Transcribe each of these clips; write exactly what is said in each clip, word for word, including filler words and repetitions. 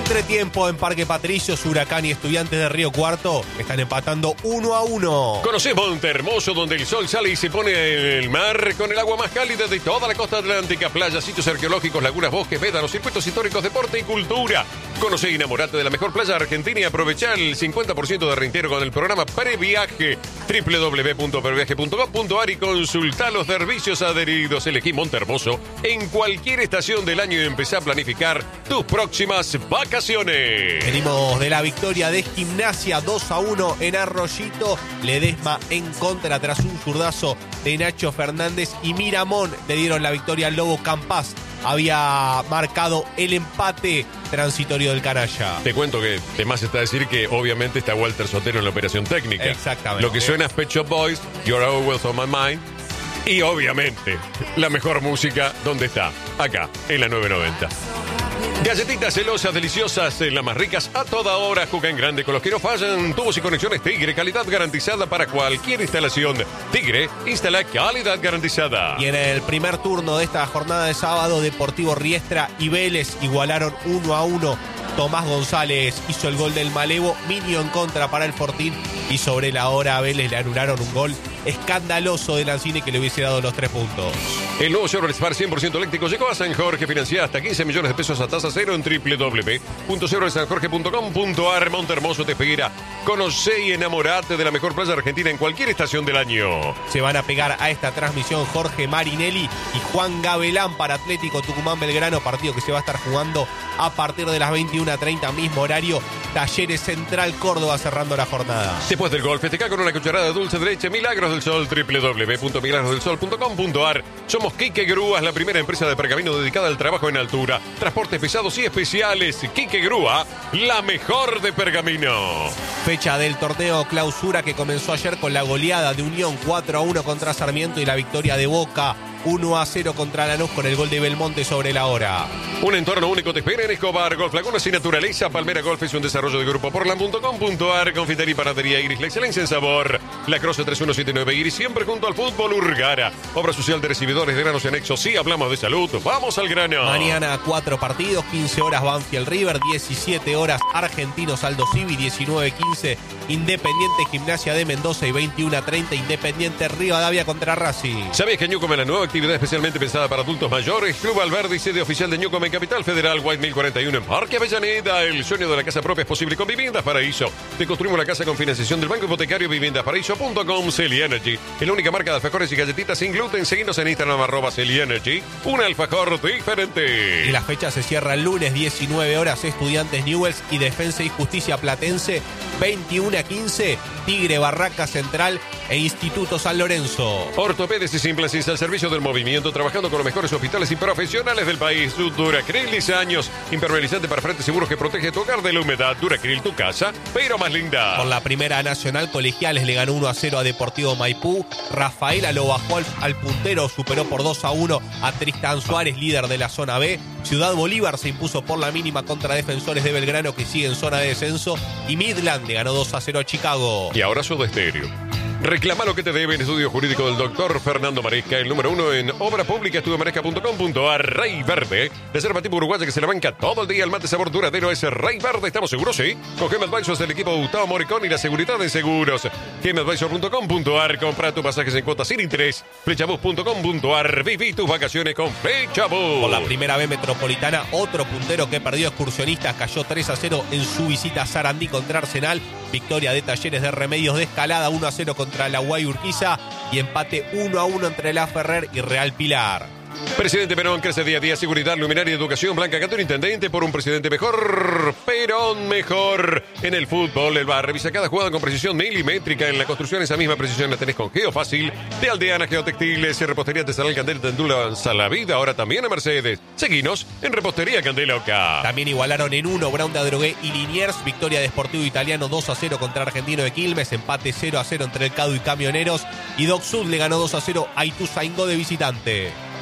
Entretiempo en Parque Patricios, Huracán y Estudiantes de Río Cuarto están empatando uno a uno. Conocés Montermoso, donde el sol sale y se pone en el mar con el agua más cálida de toda la costa atlántica. Playas, sitios arqueológicos, lagunas, bosques, médanos, circuitos históricos, deporte y cultura. Conocé y enamorate de la mejor playa argentina y aprovechá el cincuenta por ciento de reintegro con el programa Previaje. doble u doble u doble u punto previaje punto com punto a r y consultá los servicios adheridos. Elegí Montermoso en cualquier estación del año y empezá a planificar tus próximas vacaciones. Venimos de la victoria de Gimnasia dos a uno en Arroyito. Ledesma en contra tras un zurdazo de Nacho Fernández y Miramón le dieron la victoria al Lobo. Campás había marcado el empate transitorio del canalla. Te cuento que de más está decir que obviamente está Walter Sotero en la operación técnica. Exactamente. Lo que suena es Pet Shop Boys, You're Always on My Mind. Y obviamente la mejor música, ¿dónde está? Acá, en la nueve noventa. Galletitas celosas, deliciosas, las más ricas a toda hora. Juega en grande con los que no fallan. Tubos y conexiones Tigre, calidad garantizada para cualquier instalación. Tigre, instala calidad garantizada. Y en el primer turno de esta jornada de sábado, Deportivo Riestra y Vélez igualaron uno a uno. Tomás González hizo el gol del Malevo, Minio en contra para el Fortín y sobre la hora a Vélez le anularon un gol escandaloso de Lanzini que le hubiese dado los tres puntos. El nuevo Chevrolet Spar cien por ciento eléctrico llegó a San Jorge, financiada hasta quince millones de pesos a tasa cero en doble u doble u doble u punto chevrolet san jorge punto com punto a r. Montermoso te espera. Conocé y enamorate de la mejor playa argentina en cualquier estación del año. Se van a pegar a esta transmisión Jorge Marinelli y Juan Gabelán para Atlético Tucumán Belgrano, partido que se va a estar jugando a partir de las veintiuna treinta, mismo horario. Talleres Central Córdoba cerrando la jornada. Después del gol, festeja con una cucharada de dulce de leche Milagros del Sol, doble u doble u doble u punto milagros del sol punto com punto a r. Somos Quique Grúas, la primera empresa de pergamino dedicada al trabajo en altura, transportes pesados y especiales. Quique Grúa, la mejor de pergamino. Fecha del torneo clausura que comenzó ayer con la goleada de Unión cuatro a uno contra Sarmiento y la victoria de Boca uno a cero contra Lanús con el gol de Belmonte sobre la hora. Un entorno único te espera en Escobar. Golf Lagunas y Naturaleza. Palmera Golf es un desarrollo de grupo portland punto com punto a r. Confitería y panadería Iris, la excelencia en sabor. La Croce tres uno siete nueve Iris, siempre junto al fútbol. Urgara, obra social de recibidores de granos y anexos. Sí, hablamos de salud. Vamos al grano. Mañana cuatro partidos, quince horas Banfield River, diecisiete horas Argentinos Aldo Civi, diecinueve quince Independiente Gimnasia de Mendoza y veintiuna treinta Independiente Rivadavia contra Racing. ¿Sabías que Newcomb es la nueva actividad especialmente pensada para adultos mayores? Club Alberdi, sede oficial de Newcomb en Capital Federal, White mil cuarenta y uno en Parque Avellaneda. El sueño de la casa propia es posible con Viviendas Paraíso. Te construimos la casa con financiación del Banco Hipotecario. Viviendas Paraíso punto com. Celi Energy es la única marca de alfajores y galletitas sin gluten. Seguinos en Instagram arroba Celi Energy. Un alfajor diferente. Y la fecha se cierra el lunes, diecinueve horas Estudiantes Newells y Defensa y Justicia Platense, veintiuna quince Tigre Barraca Central e Instituto San Lorenzo. Ortopedes y Simplesis al servicio del movimiento, trabajando con los mejores hospitales y profesionales del país. Duracril años, impermeabilizante para frentes seguros que protege tu hogar de la humedad. Duracril, tu casa, pero más linda. Por la primera nacional, Colegiales le ganó uno a cero a Deportivo Maipú. Rafaela lo bajó al, al puntero, superó por dos a uno a Tristán Suárez, líder de la zona B. Ciudad Bolívar se impuso por la mínima contra Defensores de Belgrano, que sigue en zona de descenso. Y Midland le ganó dos a cero a Chicago. Y ahora Soda Estéreo. Reclama lo que te debe en estudio jurídico del doctor Fernando Maresca, el número uno en obra pública, estudio maresca punto com punto a r. Rey Verde, reserva tipo uruguaya que se la banca todo el día. El mate sabor duradero es Rey Verde, ¿estamos seguros? Sí. Con Game Advisors del equipo Gustavo Moricón y la seguridad en seguros. game advisor punto com punto a r. Compra tus pasajes en cuotas sin interés. Flechabus punto com punto a r. Viví tus vacaciones con Flechabus. Por la primera B metropolitana, otro puntero que perdió Excursionistas cayó tres a cero en su visita a Sarandí contra Arsenal. Victoria de Talleres de Remedios de Escalada, uno a cero contra la Guay Urquiza y empate uno a uno entre La Ferrer y Real Pilar. Presidente Perón crece día a día. Seguridad, luminaria y educación. Blanca Cantón, intendente por un presidente mejor. Perón mejor. En el fútbol, el bar revisa cada jugada con precisión milimétrica. En la construcción, esa misma precisión la tenés con Geofácil. De Aldeana Geotextiles y Repostería Artesanal Candela Tendula Salavida. Ahora también a Mercedes. Seguinos en Repostería Candela Oca. También igualaron en uno Brown de Adrogué y Liniers. Victoria de Sportivo Italiano dos a cero contra Argentino de Quilmes. Empate cero a cero entre el Cadu y Camioneros. Y Doc Sud le ganó dos a cero a Ituzaingó de visitante.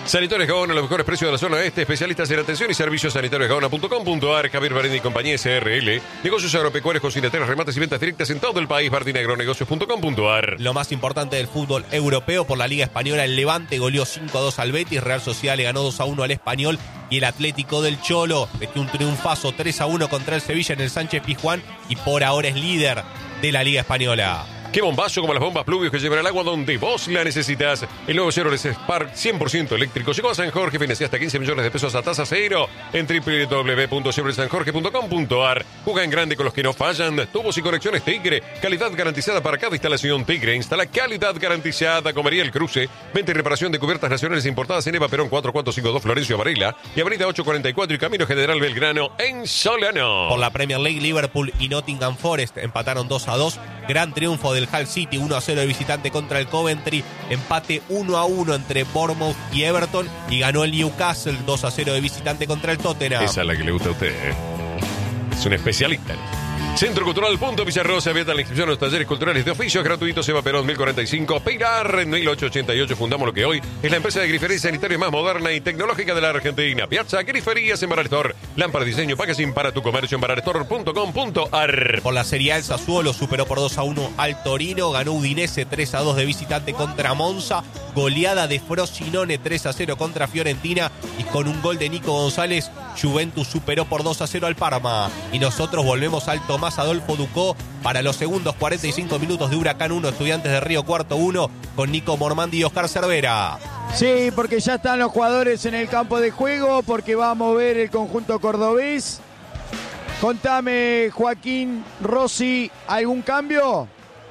Sanitarios Gaona, los mejores precios de la zona este, especialistas en atención y servicios sanitarios gaona punto com punto ar, Javier Barendi y compañía S R L, negocios agropecuarios, cocineteras, remates y ventas directas en todo el país, bardinagronegocios punto com punto ar. Lo más importante del fútbol europeo por la Liga Española, el Levante goleó cinco a dos al Betis, Real Sociedad le ganó dos a uno al Español y el Atlético del Cholo metió un triunfazo tres a uno contra el Sevilla en el Sánchez Pizjuán y por ahora es líder de la Liga Española. ¡Qué bombazo como las bombas Pluvios que llevan el agua donde vos la necesitas! El nuevo Chevrolet Spark cien por ciento eléctrico llegó a San Jorge, financia hasta quince millones de pesos a tasa cero en doble u doble u doble u punto chevrolet san jorge punto com punto ar. Juega en grande con los que no fallan. Tubos y conexiones Tigre. Calidad garantizada para cada instalación Tigre. Instala calidad garantizada. Comería El Cruce. Venta y reparación de cubiertas nacionales importadas en Eva Perón cuatro cuatro cinco dos Florencio Varela y Avenida ocho cuarenta y cuatro y Camino General Belgrano en Solano. Por la Premier League, Liverpool y Nottingham Forest empataron dos a dos. Gran triunfo del Hull City, uno a cero de visitante contra el Coventry. Empate uno a uno entre Bournemouth y Everton. Y ganó el Newcastle dos a cero de visitante contra el Tottenham. Esa es la que le gusta a usted, ¿eh? Es un especialista. Centro Cultural Punto Villarrosa, abierta la inscripción a los talleres culturales de oficios gratuitos. Eva Perón mil cuarenta y cinco, Pilar en mil ochocientos ochenta y ocho. Fundamos lo que hoy es la empresa de grifería sanitaria más moderna y tecnológica de la Argentina. Piazza Griferías en Baralestor. Lámpara diseño, packaging para tu comercio en baralestor punto com punto ar. Por la Serie A, el Sassuolo superó por dos a uno al Torino. Ganó Udinese tres a dos de visitante contra Monza. Goleada de Frosinone tres a cero contra Fiorentina. Y con un gol de Nico González, Juventus superó por dos a cero al Parma. Y nosotros volvemos al Tomás Adolfo Ducó para los segundos cuarenta y cinco minutos de Huracán uno, Estudiantes de Río Cuarto uno, con Nico Mormandi y Oscar Cervera. Sí, porque ya están los jugadores en el campo de juego, porque va a mover el conjunto cordobés. Contame, Joaquín Rossi, ¿algún cambio?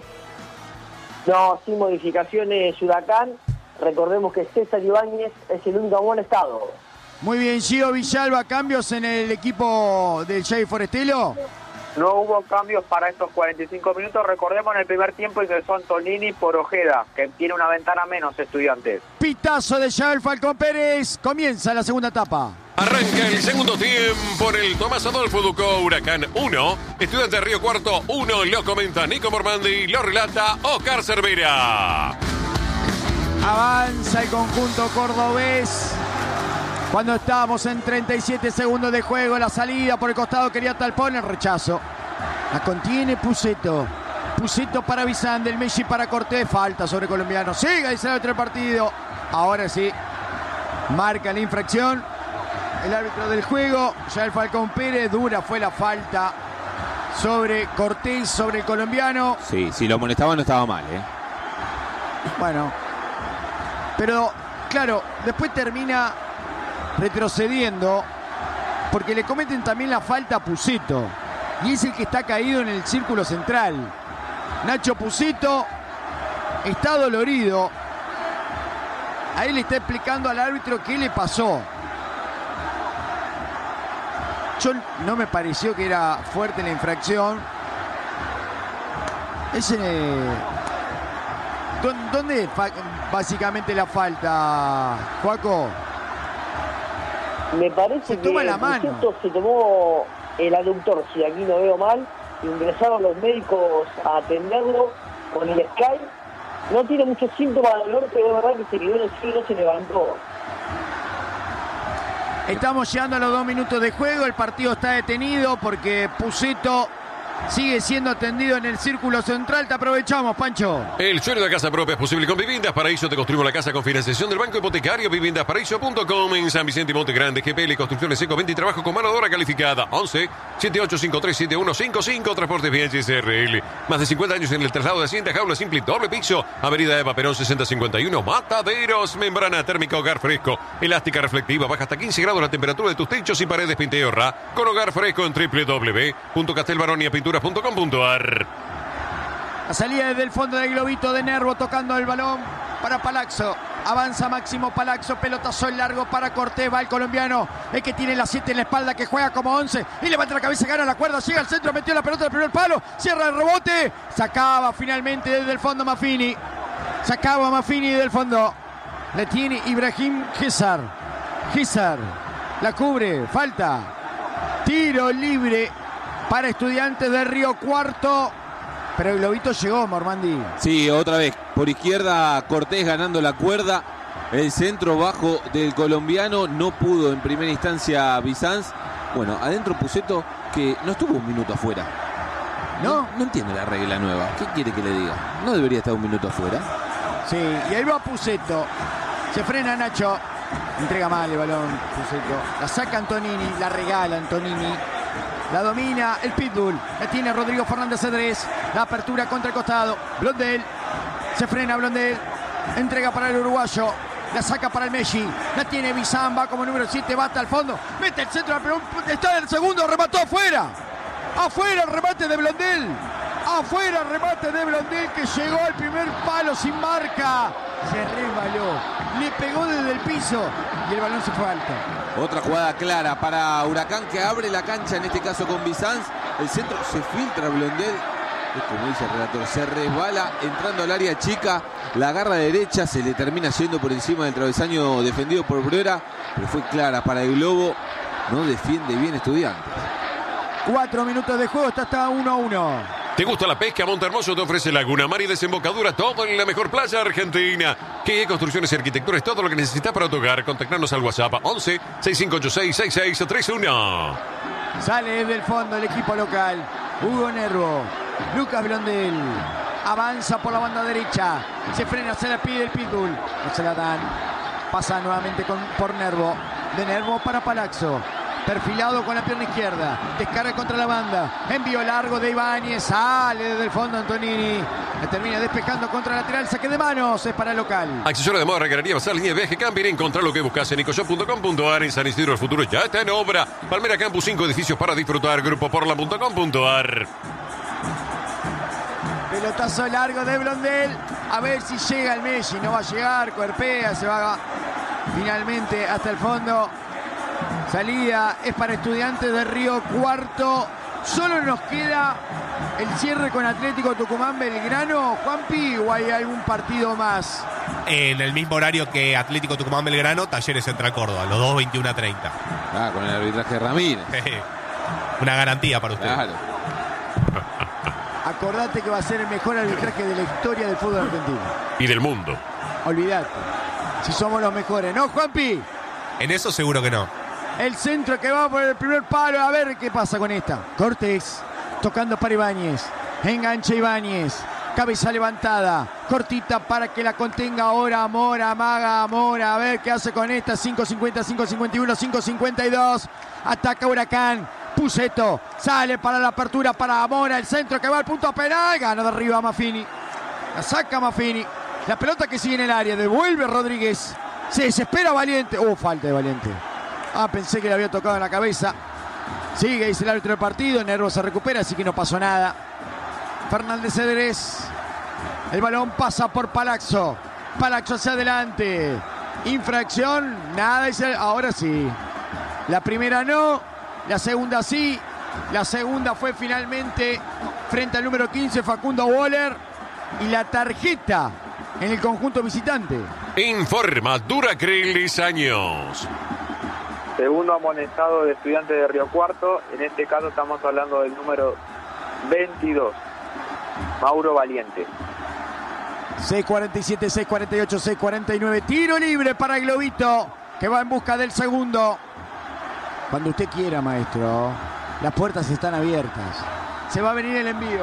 No, sin modificaciones, Huracán. Recordemos que César Ibáñez es el único buen estado. Muy bien, Gio Villalba, ¿cambios en el equipo del Jay Forestelo? No hubo cambios para estos cuarenta y cinco minutos. Recordemos en el primer tiempo ingresó Antonini por Ojeda, que tiene una ventana menos, Estudiantes. Pitazo de Yael Falcón Pérez. Comienza la segunda etapa. Arranca el segundo tiempo en el Tomás Adolfo Ducó. Huracán uno, Estudiantes de Río Cuarto uno. Lo comenta Nico Mormandi, lo relata Oscar Cervera. Avanza el conjunto cordobés. Cuando estábamos en treinta y siete segundos de juego, la salida por el costado quería Talpón, el rechazo. La contiene Puceto. Puceto para Bizán, del Messi para Cortés. Falta sobre colombiano. Sigue, dice el árbitro del partido. Ahora sí. Marca la infracción. El árbitro del juego, ya el Falcón Pérez. Dura fue la falta sobre Cortés, sobre el colombiano. Sí, si lo molestaba no estaba mal, ¿eh? Bueno. Pero, claro, después termina retrocediendo porque le cometen también la falta a Puceto y es el que está caído en el círculo central. Nacho Puceto está dolorido. A él le está explicando al árbitro qué le pasó. Yo no me pareció que era fuerte la infracción. Es en el... ¿Dónde es básicamente la falta, Joaco? Me parece se que toma la mano. Se tomó el aductor, si aquí no veo mal. Ingresaron los médicos a atenderlo con el Sky. No tiene muchos síntomas de dolor, pero es verdad que se quedó en el suelo, se levantó. Estamos llegando a los dos minutos de juego. El partido está detenido porque Puceto sigue siendo atendido en el círculo central. Te aprovechamos, Pancho. El sueño de casa propia es posible con Viviendas Paraíso. Te construimos la casa con financiación del Banco Hipotecario. Viviendas Paraíso punto com en San Vicente y Monte Grande. G P L, construcciones seco, venta y trabajo con mano de obra calificada. once, setenta y ocho cincuenta y tres, setenta y uno cincuenta y cinco. Transportes B H S R L. Más de cincuenta años en el traslado de Hacienda. Jaula simple, doble piso. Avenida Eva Perón sesenta cincuenta y uno. Mataderos. Membrana térmica hogar fresco. Elástica reflectiva. Baja hasta quince grados la temperatura de tus techos y paredes. Pinteo Ra. Con hogar fresco en doble u doble u doble u punto castelbaronia pinturas punto com punto ar. La salida desde el fondo del globito de Nervo, tocando el balón para Palazzo. Avanza Máximo Palazzo, pelotazo en largo para Cortés, va el colombiano, el que tiene la siete en la espalda, que juega como once y levanta la cabeza, gana la cuerda, llega al centro, metió la pelota del primer palo, cierra el rebote, sacaba finalmente desde el fondo Maffini, sacaba Maffini del fondo, le tiene Ibrahim Gizar, Gizar, la cubre, falta, tiro libre para Estudiantes de Río Cuarto. Pero el globito llegó, Mormandi. Sí, otra vez. Por izquierda, Cortés ganando la cuerda. El centro bajo del colombiano, no pudo en primera instancia Bizanz. Bueno, adentro Pusetto, que no estuvo un minuto afuera. ¿No? No, no entiendo la regla nueva. ¿Qué quiere que le diga? ¿No debería estar un minuto afuera? Sí, y ahí va Pusetto. Se frena Nacho. Entrega mal el balón Pusetto. La saca Antonini, la regala Antonini. La domina el Pitbull. La tiene Rodrigo Fernández Cedrés. La apertura contra el costado. Blondel. Se frena Blondel. Entrega para el uruguayo. La saca para el Messi. La tiene Bizanz. Va como número siete. Va hasta el fondo. Mete el centro. Está en el segundo. Remató afuera. Afuera el remate de Blondel. Afuera el remate de Blondel, que llegó al primer palo sin marca. Se resbaló. Le pegó desde el piso. Y el balón se fue alto. Otra jugada clara para Huracán, que abre la cancha, en este caso con Bizanz. El centro se filtra Blondel. Es como dice el relator, se resbala entrando al área chica. La agarra derecha, se le termina yendo por encima del travesaño defendido por Bruera. Pero fue clara para el Globo. No defiende bien Estudiantes. Cuatro minutos de juego, está hasta uno a uno. ¿Te gusta la pesca? Montehermoso te ofrece Laguna Mar y Desembocadura, todo en la mejor playa argentina. ¿Qué construcciones y arquitectura es todo lo que necesitas para tu hogar? Contactarnos al WhatsApp once, sesenta y cinco ochenta y seis, sesenta y seis treinta y uno. Sale desde el fondo el equipo local. Hugo Nervo. Lucas Blondel. Avanza por la banda derecha. Se frena, se la pide el Pitbull. No se la dan. Pasa nuevamente con, por Nervo. De Nervo para Palazzo. Perfilado con la pierna izquierda. Descarga contra la banda. Envío largo de Ibáñez. Sale desde el fondo Antonini. Le termina despejando contra el lateral. Saque de manos. Es para el local. Accesorio de moda, regarería, basal, línea de viaje, camping. Encontrar lo que buscas en ecoshop punto com punto a r. En San Isidro el futuro ya está en obra. Palmera Campus, cinco edificios para disfrutar. Grupo porla punto com punto a r. Pelotazo largo de Blondel. A ver si llega el Messi. No va a llegar. Cuerpea. Se va finalmente hasta el fondo. Salida es para Estudiantes de Río Cuarto. Solo nos queda el cierre con Atlético Tucumán Belgrano, Juanpi, o hay algún partido más. En el mismo horario que Atlético Tucumán Belgrano, Talleres Central Córdoba, los dos veintiuno a treinta. Ah, con el arbitraje de Ramírez. Una garantía para ustedes. Claro. Acordate que va a ser el mejor arbitraje de la historia del fútbol argentino. Y del mundo. Olvídate. Si somos los mejores, ¿no, Juanpi? En eso seguro que no. El centro que va por el primer palo. A ver qué pasa con esta. Cortés tocando para Ibáñez. Engancha Ibáñez. Cabeza levantada. Cortita para que la contenga ahora Mora. Amaga Mora. A ver qué hace con esta. cinco cincuenta, cinco cincuenta y uno, cinco cincuenta y dos. Ataca Huracán. Pusetto. Sale para la apertura para Mora. El centro que va al punto penal. Gana de arriba Maffini. La saca Maffini. La pelota que sigue en el área. Devuelve Rodríguez. Se desespera Valiente. Oh, falta de Valiente. Ah, pensé que le había tocado en la cabeza. Sigue, dice el árbitro del partido. Nervo se recupera, así que no pasó nada. Fernández Cedrés. El balón pasa por Palazzo. Palazzo hacia adelante. Infracción. Nada, dice. Ahora sí. La primera no. La segunda sí. La segunda fue finalmente frente al número quince, Facundo Waller. Y la tarjeta en el conjunto visitante. Informa Duracrilis años. Segundo amonestado de Estudiantes de Río Cuarto. En este caso estamos hablando del número veintidós, Mauro Valiente. seis cuarenta y siete, seis cuarenta y ocho, seis cuarenta y nueve. Tiro libre para el Globito, que va en busca del segundo. Cuando usted quiera, maestro. Las puertas están abiertas. Se va a venir el envío.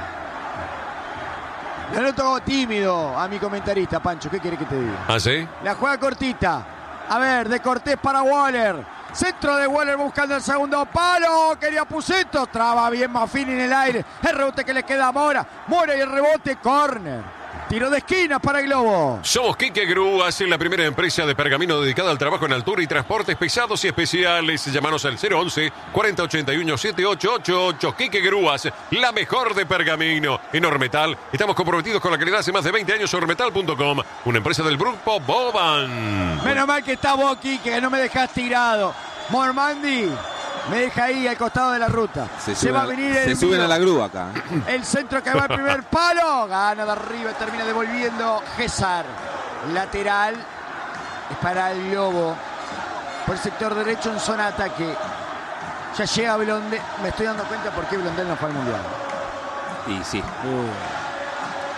Le noto tímido a mi comentarista, Pancho. ¿Qué quiere que te diga? ¿Ah, sí? La juega cortita. A ver, de Cortés para Waller. Centro de Waller buscando el segundo palo. Quería Pusetto. Traba bien Maffini en el aire. El rebote que le queda a Mora. Mora y el rebote. Córner. Tiro de esquina para el Globo. Somos Quique Grúas, la primera empresa de pergamino dedicada al trabajo en altura y transportes pesados y especiales. Llámanos al cero once, cuarenta ochenta y uno, setenta y ocho ochenta y ocho. Quique Grúas, la mejor de pergamino. En Ormetal, estamos comprometidos con la calidad hace más de veinte años. Ormetal punto com, una empresa del grupo Boban. Menos mal que está vos, Quique, que no me dejás tirado. Mormandi me deja ahí al costado de la ruta. Se, se va a venir el Se suben envío. a la grúa acá. El centro que va al primer palo. Gana de arriba, termina devolviendo Gesar. Lateral es para el Globo. Por el sector derecho en zona de ataque. Ya llega Blondel. Me estoy dando cuenta por qué Blondel no fue al Mundial. Y sí. Uh.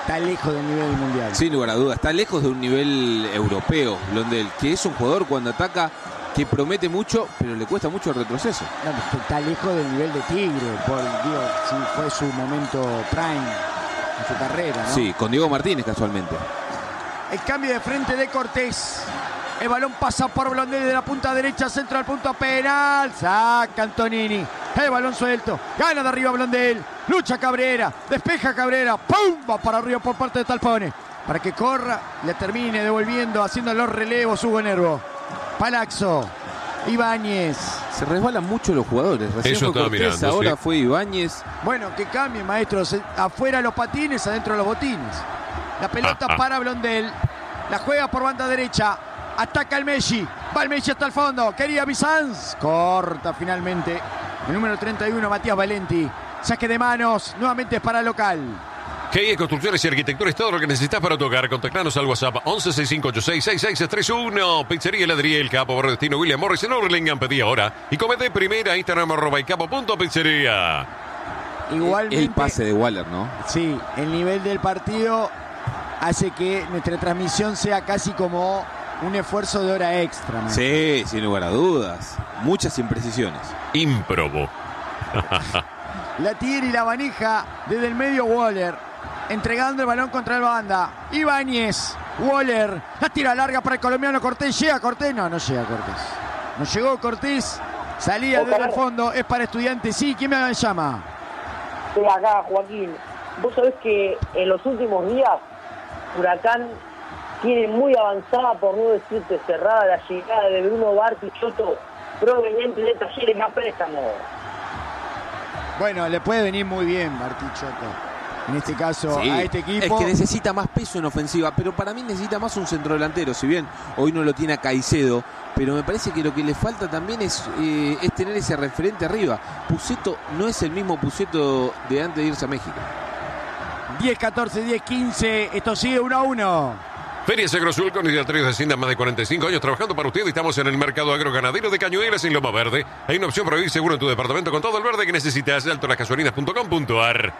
está lejos del nivel mundial. Sin lugar a dudas, está lejos de un nivel europeo, Blondel, que es un jugador cuando ataca que promete mucho, pero le cuesta mucho el retroceso. No, está lejos del nivel de Tigre, por, digo, si fue su momento prime en su carrera, ¿no? Sí, con Diego Martínez casualmente. El cambio de frente de Cortés. El balón pasa por Blondel de la punta derecha, centro al punto penal. Saca Antonini. El balón suelto. Gana de arriba Blondel. Lucha Cabrera. Despeja Cabrera. ¡Pum! Va para arriba por parte de Talpone. Para que corra, le termine devolviendo, haciendo los relevos Hugo Nervo. Palazzo. Ibáñez. Se resbalan mucho los jugadores. Recién Eso fue estaba Cortés, mirando, ahora sí. fue Ibáñez. Bueno, que cambie, maestro. Se- Afuera los patines, adentro los botines. La pelota para Blondel. La juega por banda derecha. Ataca el Messi. Va el Messi hasta el fondo. Quería Bizanz. Corta finalmente. El número treinta y uno, Matías Valenti. Saque de manos. Nuevamente es para el local. G I E Construcciones y Arquitectura es todo lo que necesitas para tocar. Contactanos al WhatsApp once sesenta y cinco ochenta y seis sesenta y seis treinta y uno. Pizzería Heladería El Capo por destino William Morris en Orlingham. Pedí ahora. Y comete primera Instagram arroba y capo punto pizzería. Igualmente. El pase de Waller, ¿no? Sí, el nivel del partido hace que nuestra transmisión sea casi como un esfuerzo de hora extra, maestro. Sí, sin lugar a dudas. Muchas imprecisiones. Ímprobo. La tira y la manija desde el medio Waller. Entregando el balón contra el banda. Ibáñez. Waller. La tira larga para el colombiano Cortés. ¿Llega Cortés? No, no llega Cortés. No llegó Cortés. Salía desde el fondo. Es para Estudiantes. Sí, ¿quién me llama? Estoy acá, Joaquín. Vos sabés que en los últimos días Huracán tiene muy avanzada, por no decirte cerrada, la llegada de Bruno Bartichotto proveniente de Talleres a préstamo. Bueno, le puede venir muy bien Bartichotto. En este caso, Sí, a este equipo. es que necesita más peso en ofensiva, pero para mí necesita más un centrodelantero. Si bien hoy no lo tiene a Caicedo, pero me parece que lo que le falta también es, eh, es tener ese referente arriba. Puceto no es el mismo Puceto de antes de irse a México. diez catorce, diez quince. Esto sigue uno a uno. Ferias Agrosul con Ideatrios de Hacienda, más de cuarenta y cinco años trabajando para usted. Estamos en el mercado agroganadero de Cañuelas en Loma Verde. Hay una opción para vivir seguro en tu departamento con todo el verde que necesitas. alto las gasolinas punto com punto ar.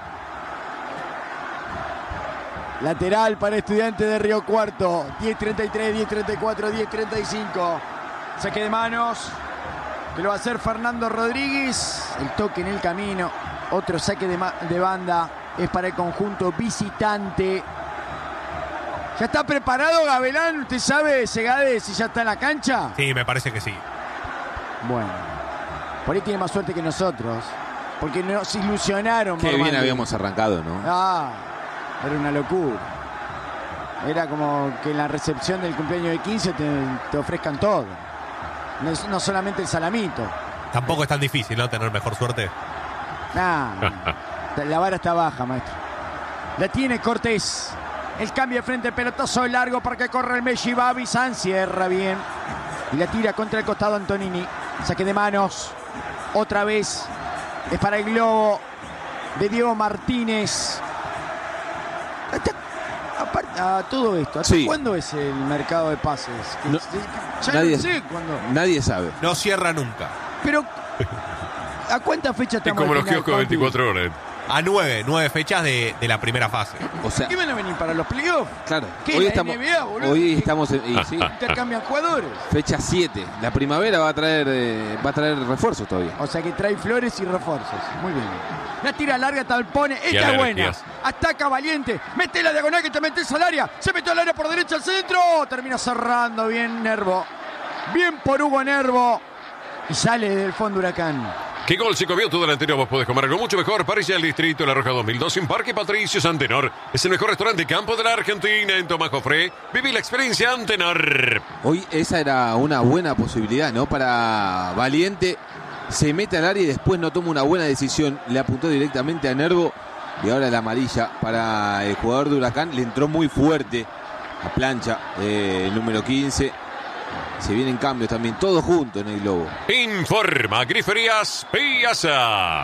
Lateral para Estudiantes de Río Cuarto. diez treinta y tres, diez treinta y cuatro, diez treinta y cinco. Saque de manos. Que lo va a hacer Fernando Rodríguez. El toque en el camino. Otro saque de, ma- de banda. Es para el conjunto visitante. ¿Ya está preparado Gabelán? ¿Usted sabe, Segade, si ya está en la cancha? Sí, me parece que sí. Bueno. Por ahí tiene más suerte que nosotros. Porque nos ilusionaron. Qué bien Mormandi. habíamos arrancado, ¿no? Ah, era una locura. Era como que en la recepción del cumpleaños de quince te, te ofrezcan todo. No, es- no solamente el salamito. Tampoco es tan difícil, ¿no? Tener mejor suerte. Nah, la vara está baja, maestro. La tiene Cortés. El cambio de frente, pelotazo largo para que corra el Messi. Va Bizán, cierra bien. Y la tira contra el costado Antonini. Saque de manos. Otra vez. Es para el globo de Diego Martínez. Hasta- aparte, a todo esto, ¿hasta Sí. cuándo es el mercado de pases? Que- No, ya nadie- no sé cuándo. Nadie sabe. No cierra nunca. Pero, ¿a cuántas fechas Es estamos? como al los final, kioscos Juanpi? veinticuatro horas. A nueve, nueve fechas de, de la primera fase. O sea, ¿Qué van a venir para los playoffs? claro, ¿Qué, hoy la estamos, N B A, boludo? hoy estamos en, y sí, Intercambian jugadores. fecha siete. La primavera va a traer eh, va a traer refuerzos todavía. O sea que trae flores y refuerzos. Muy bien. La tira larga, Talpone. Esta es buena. alergias. Ataca Valiente. Mete la diagonal que te metes al área. Se metió al área por derecha al centro. Termina cerrando bien Nervo. Bien por Hugo Nervo. Y sale del fondo Huracán. ¿Qué gol se comió tu delantero? Vos podés comer algo mucho mejor. Parrilla del Distrito, La Roja dos mil dos, en Parque Patricio Antenor. Es el mejor restaurante campo de la Argentina, en Tomás Jofré. Viví la experiencia Antenor. Hoy esa era una buena posibilidad, ¿no? Para Valiente. Se mete al área y después no toma una buena decisión. Le apuntó directamente a Nervo. Y ahora la amarilla para el jugador de Huracán. Le entró muy fuerte a plancha, eh, el número quince. Se vienen cambios también, todos juntos en el globo. Informa Griferías Piazza.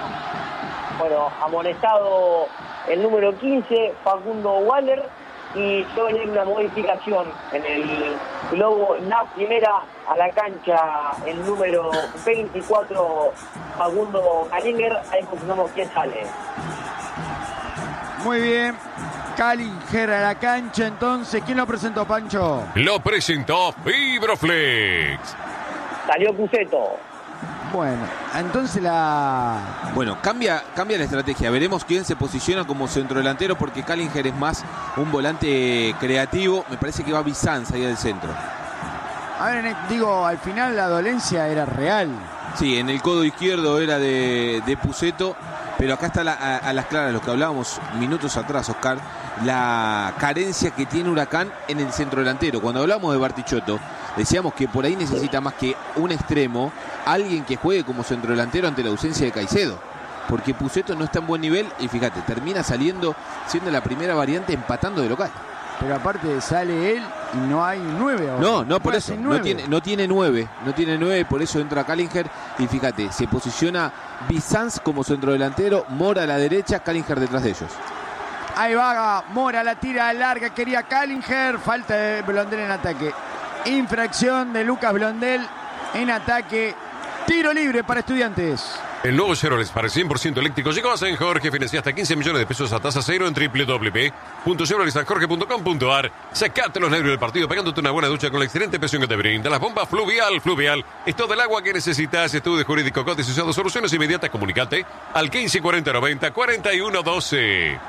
Bueno, amonestado el número quince, Facundo Waller, y yo venía una modificación en el globo, la primera a la cancha, el número veinticuatro, Facundo Galinger. Ahí confirmamos quién sale. Muy bien. Callinger a la cancha, entonces. ¿Quién lo presentó, Pancho? Lo presentó Fibroflex. Salió Puceto. Bueno, entonces la... Bueno, cambia, cambia la estrategia. Veremos quién se posiciona como centrodelantero, porque Callinger es más un volante creativo. Me parece que va Bizanz ahí al centro. A ver, digo, al final la dolencia era real. Sí, en el codo izquierdo era de, de Puceto, pero acá está la, a, a las claras lo que hablábamos minutos atrás, Oscar, la carencia que tiene Huracán en el centrodelantero. Cuando hablamos de Bartichotto, decíamos que por ahí necesita más que un extremo, alguien que juegue como centrodelantero ante la ausencia de Caicedo, porque Puceto no está en buen nivel y fíjate, termina saliendo, siendo la primera variante, empatando de local. Pero aparte sale él y no hay nueve ahora. No, no, por No eso, hace no nueve. tiene, no tiene nueve, no tiene nueve, por eso entra Callinger y fíjate, se posiciona Bizanz como centrodelantero, Mora a la derecha, Callinger detrás de ellos. Ahí va Mora, la tira larga, quería Callinger, falta de Blondel en ataque. Infracción de Lucas Blondel en ataque. Tiro libre para Estudiantes. El nuevo Chevrolet para cien por ciento eléctrico llegó a San Jorge. Financia hasta quince millones de pesos a tasa cero en doble u doble u doble u punto chevrolet san jorge punto com punto a r. Sacate los nervios del partido pegándote una buena ducha con la excelente presión que te brinda las bombas Fluvial. Fluvial es todo el agua que necesitas. Estudio jurídico cotizado. Soluciones inmediatas. Comunicate al quince cuarenta noventa cuarenta y uno doce.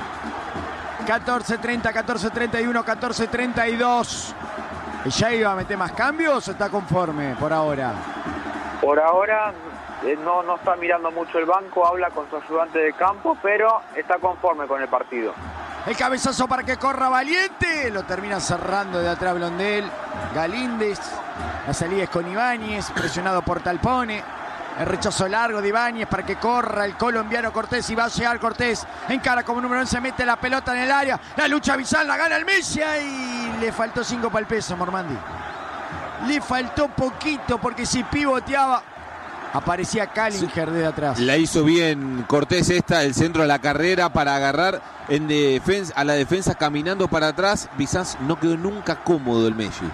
catorce treinta, catorce treinta y uno, catorce treinta y dos. ¿Ya iba a meter más cambios o está conforme por ahora? Por ahora eh, no, no está mirando mucho el banco, habla con su ayudante de campo, pero está conforme con el partido. El cabezazo para que corra Valiente. Lo termina cerrando de atrás Blondel. Galíndez. La salida es con Ibáñez, presionado por Talpone. El rechazo largo de Ibáñez para que corra el colombiano Cortés y va a llegar Cortés. Encara como número once, mete la pelota en el área. La lucha Bizanz, la gana el Messi y le faltó cinco para el peso, Mormandi. Le faltó poquito porque si pivoteaba aparecía Callinger desde atrás. La hizo bien Cortés esta, el centro de la carrera para agarrar en defensa, a la defensa caminando para atrás. Bizanz no quedó nunca cómodo el Messi.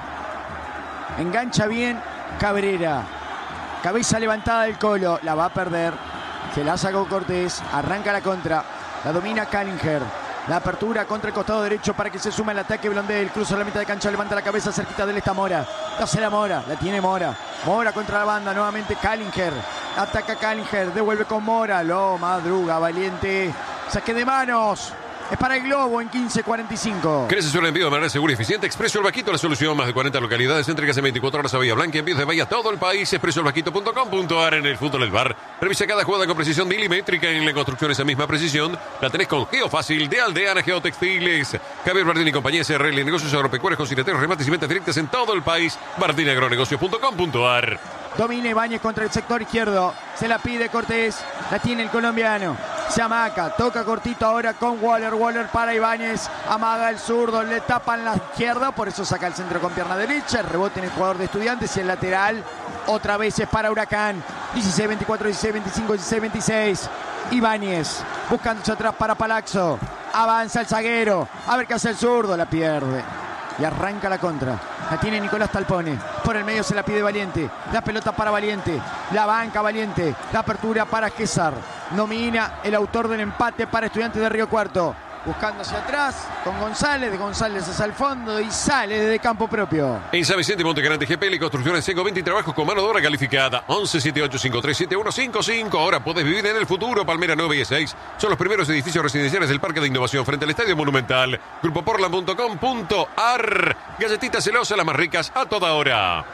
Engancha bien Cabrera. Cabeza levantada del Colo, la va a perder. Se la sacó Cortés, arranca la contra. La domina Callinger. La apertura contra el costado derecho para que se suma el ataque Blondel. Cruza la mitad de cancha, levanta la cabeza, cerquita de él está Mora. Hace la Mora, la tiene Mora. Mora contra la banda, nuevamente Callinger. Ataca Callinger, devuelve con Mora. Lo madruga, Valiente. Saque de manos. Es para el Globo en quince cuarenta y cinco. ¿Crees el envío de manera segura y eficiente? Expreso El Vaquito, la solución. Más de cuarenta localidades. Entregas en veinticuatro horas a Bahía Blanca. Envíos de Bahía a todo el país. expreso el vaquito punto com punto a r. En el fútbol del bar. Revisa cada jugada con precisión milimétrica. En la construcción esa misma precisión la tenés con Geofácil de Aldeana Geotextiles. Javier Bardini y compañía S R L. Negocios agropecuarios, conciliateros, remates y ventas directas en todo el país. bardini agronegocios punto com punto a r. Domina Ibáñez contra el sector izquierdo. Se la pide Cortés. La tiene el colombiano. Se amaca. Toca cortito ahora con Waller. Waller para Ibáñez. Amaga el zurdo. Le tapan la izquierda. Por eso saca el centro con pierna derecha. El rebote en el jugador de Estudiantes y el lateral. Otra vez es para Huracán. dieciséis veinticuatro, dieciséis veinticinco, dieciséis veintiséis. Ibáñez. Buscándose atrás para Palazzo. Avanza el zaguero. A ver qué hace el zurdo. La pierde. Y arranca la contra. La tiene Nicolás Talpone. Por el medio se la pide Valiente. La pelota para Valiente. La banca Valiente. La apertura para César. Domina el autor del empate para Estudiantes de Río Cuarto. Buscando hacia atrás con González. González hacia el fondo y sale desde campo propio. En San Vicente Montegrande G P L Construcciones cinco veinte y trabajos con mano de obra calificada. once setenta y ocho cincuenta y tres setenta y uno cincuenta y cinco. Ahora podés vivir en el futuro. Palmera nueve y seis. Son los primeros edificios residenciales del Parque de Innovación frente al Estadio Monumental. grupo portland punto com punto a r. Galletitas celosas, las más ricas a toda hora.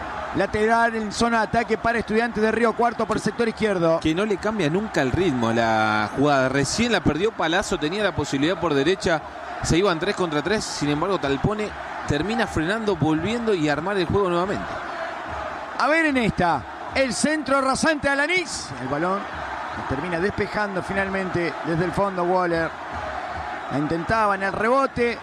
Lateral en zona de ataque para Estudiantes de Río Cuarto por el sector izquierdo. Que no le cambia nunca el ritmo a la jugada. Recién la perdió Palazzo, tenía la posibilidad por derecha. Se iban tres contra tres. Sin embargo, Talpone termina frenando, volviendo y armar el juego nuevamente. A ver en esta. El centro rasante a Lanís. El balón termina despejando finalmente desde el fondo Waller. La intentaba en el rebote.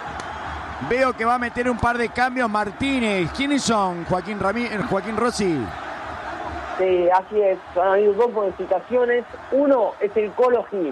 Veo que va a meter un par de cambios Martínez. ¿Quiénes son? Joaquín Ramírez, Joaquín Rossi. Sí, así es. Han habido dos modificaciones. Uno es el Colo Gil.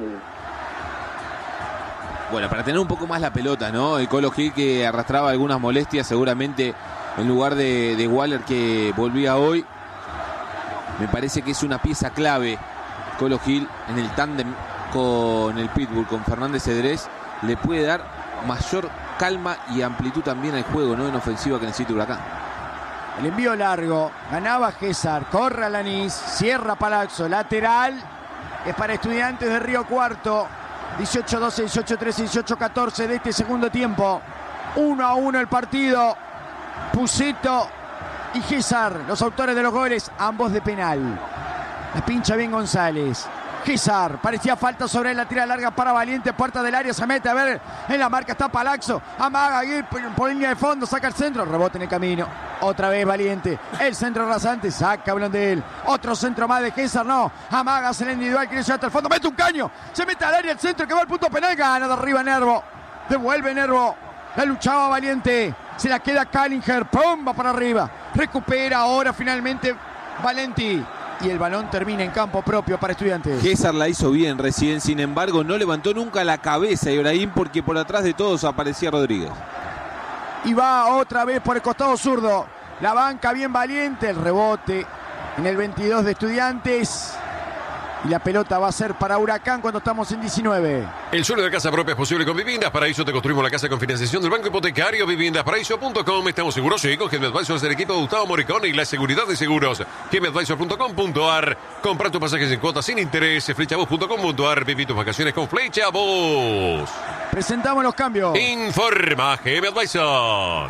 Bueno, para tener un poco más la pelota, ¿no? El Colo Gil que arrastraba algunas molestias, seguramente en lugar de, de Waller que volvía hoy. Me parece que es una pieza clave Colo Gil en el tándem con el Pitbull, con Fernández Cedrés. le puede dar mayor calma y amplitud también al juego, ¿no? En ofensiva que necesita Huracán. El envío largo, ganaba César, corre Alanís, cierra Palazzo, lateral, es para Estudiantes de Río Cuarto. dieciocho doce, dieciocho trece, dieciocho catorce de este segundo tiempo. uno a uno el partido. Puceto y César, los autores de los goles, ambos de penal. La pincha bien González. César, parecía falta sobre él, la tira larga para Valiente, puerta del área, se mete, a ver, en la marca está Palazzo, amaga ahí por línea de fondo, saca el centro, rebote en el camino, otra vez Valiente, el centro rasante, saca Blondel, otro centro más de César, no, amaga, hace el individual, quiere llegar hasta el fondo, mete un caño, se mete al área, el centro que va al punto penal, gana de arriba Nervo, devuelve Nervo, la luchaba Valiente, se la queda Kallinger, pum, va para arriba, recupera ahora finalmente Valenti. Y el balón termina en campo propio para Estudiantes. César la hizo bien recién, sin embargo, no levantó nunca la cabeza Ibrahim porque por atrás de todos aparecía Rodríguez. Y va otra vez por el costado zurdo. La banca bien Valiente, el rebote en el veintidós de Estudiantes. Y la pelota va a ser para Huracán cuando estamos en diecinueve. El sueño de casa propia es posible con Viviendas Paraíso. Te construimos la casa con financiación del Banco Hipotecario. Viviendas Paraíso punto com. Estamos seguros y con Gemi Advisors del equipo de Gustavo Moricón y la seguridad de seguros. Gemi Advisors punto com punto a r. Compra tus pasajes en cuotas sin interés. Flechabus punto com punto a r. Viví tus vacaciones con Flechabus. Presentamos los cambios. Informa Gemi Advisors.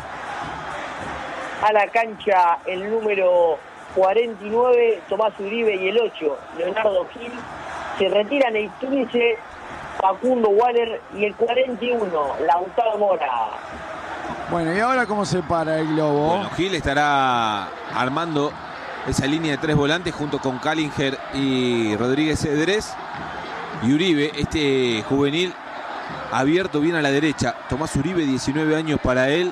A la cancha el número cuarenta y nueve, Tomás Uribe, y el ocho, Leonardo Gil. Se retiran el quince, Facundo Waller, y el cuarenta y uno, Lautaro Mora. Bueno, ¿y ahora cómo se para el globo? Bueno, Gil estará armando esa línea de tres volantes junto con Kallinger y Rodríguez Cedrés. Y Uribe, este juvenil, abierto bien a la derecha. Tomás Uribe, diecinueve años para él.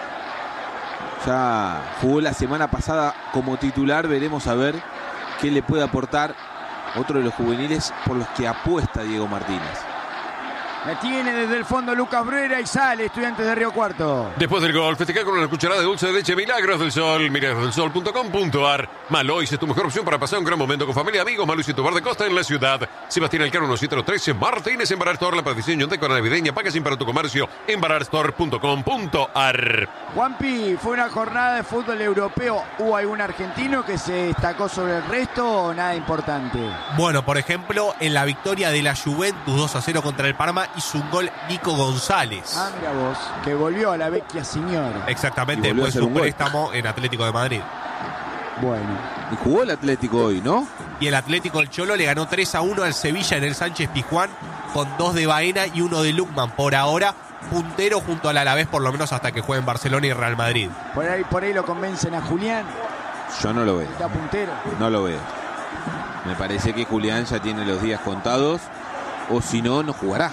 Ya jugó la semana pasada como titular, veremos a ver qué le puede aportar otro de los juveniles por los que apuesta Diego Martínez. La tiene desde el fondo Lucas Bruera y sale Estudiantes de Río Cuarto. Después del gol, festejar con una cucharada de dulce de leche Milagros del Sol. Milagros del Sol punto com punto a r. Malois es tu mejor opción para pasar un gran momento con familia y amigos. Malois y tu bar de costa en la ciudad. Sebastián Elcano ciento trece. Martínez en Barar Store. La partición y decora navideña. Paga sin para tu comercio en barar store punto com punto a r. Juanpi, ¿fue una jornada de fútbol europeo? ¿Hubo algún argentino que se destacó sobre el resto o nada importante? Bueno, por ejemplo, en la victoria de la Juventus dos a cero contra el Parma hizo un gol Nico González. Ah, mira vos, que volvió a la vecchia señora. Exactamente, después de su préstamo en Atlético de Madrid. Bueno. Y jugó el Atlético hoy, ¿no? Y el Atlético del Cholo le ganó tres a uno al Sevilla en el Sánchez Pizjuán con dos de Baena y uno de Lukman. Por ahora, puntero junto al Alavés, por lo menos hasta que jueguen Barcelona y Real Madrid. Por ahí, por ahí lo convencen a Julián. Yo no lo veo. Está puntero. No lo veo. Me parece que Julián ya tiene los días contados, o si no, no jugará.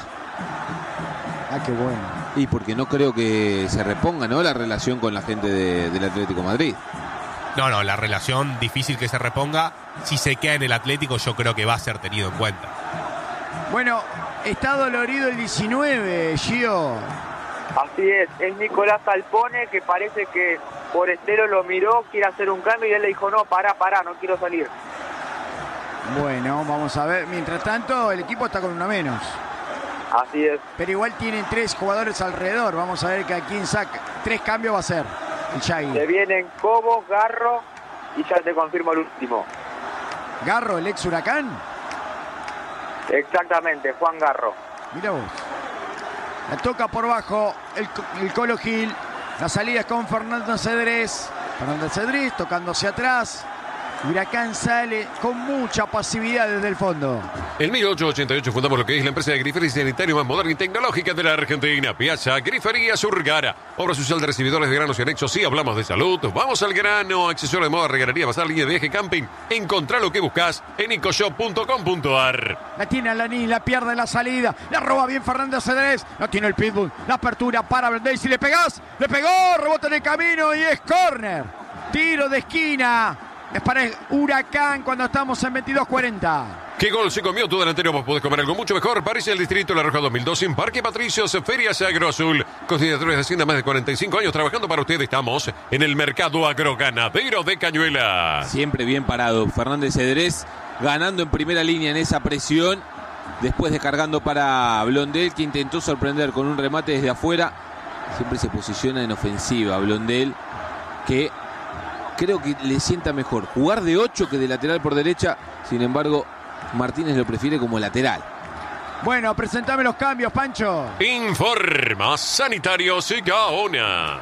Ah, qué bueno. Y porque no creo que se reponga, ¿no?, la relación con la gente de, del Atlético de Madrid. No, no, la relación difícil que se reponga. Si se queda en el Atlético, yo creo que va a ser tenido en cuenta. Bueno, está dolorido el diecinueve, Gio. Así es, es Nicolás Alpone, que parece que Forestero lo miró, quiere hacer un cambio y él le dijo, no, pará, pará, no quiero salir. Bueno, vamos a ver. Mientras tanto, el equipo está con uno menos. Así es. Pero igual tienen tres jugadores alrededor. Vamos a ver que a quién saca. Tres cambios va a ser el Chagui. Se vienen Cobo, Garro y ya te confirmo el último. Garro, el ex Huracán. Exactamente, Juan Garro. Mira vos. La toca por bajo el, el Colo Gil. La salida es con Fernando Cedrés. Fernando Cedrés tocando hacia atrás. Huracán sale con mucha pasividad desde el fondo. En mil ochocientos ochenta y ocho fundamos lo que es la empresa de grifería sanitario más moderna y tecnológica de la Argentina. Piazza Grifería Surgara. Obra social de recibidores de granos y anexos. Sí, hablamos de salud. Vamos al grano. Accesorio de moda, regarería, bazar, línea de viaje, camping. Encontrá lo que buscas en ecoshop punto com punto a r. La tiene Alaní, la pierde la salida. La roba bien Fernando Cedrés. No tiene el pitbull. La apertura para Blondel. Si le pegás, le pegó. Rebota en el camino y es córner. Tiro de esquina. Es para el Huracán cuando estamos en veintidós cuarenta. ¿Qué gol se comió tu delantero? Vos podés comer algo mucho mejor. Parece el Distrito La Roja dos mil doce en Parque Patricios, Ferias Agro Azul. Consideradores de Hacienda, más de cuarenta y cinco años trabajando para ustedes. Estamos en el mercado agroganadero de Cañuelas. Siempre bien parado. Fernández Cedrés ganando en primera línea en esa presión. después descargando para Blondel, que intentó sorprender con un remate desde afuera. Siempre se posiciona en ofensiva Blondel, que creo que le sienta mejor jugar de ocho que de lateral por derecha. Sin embargo, Martínez lo prefiere como lateral. Bueno, presentame los cambios, Pancho. Informa Sanitarios y Gaona.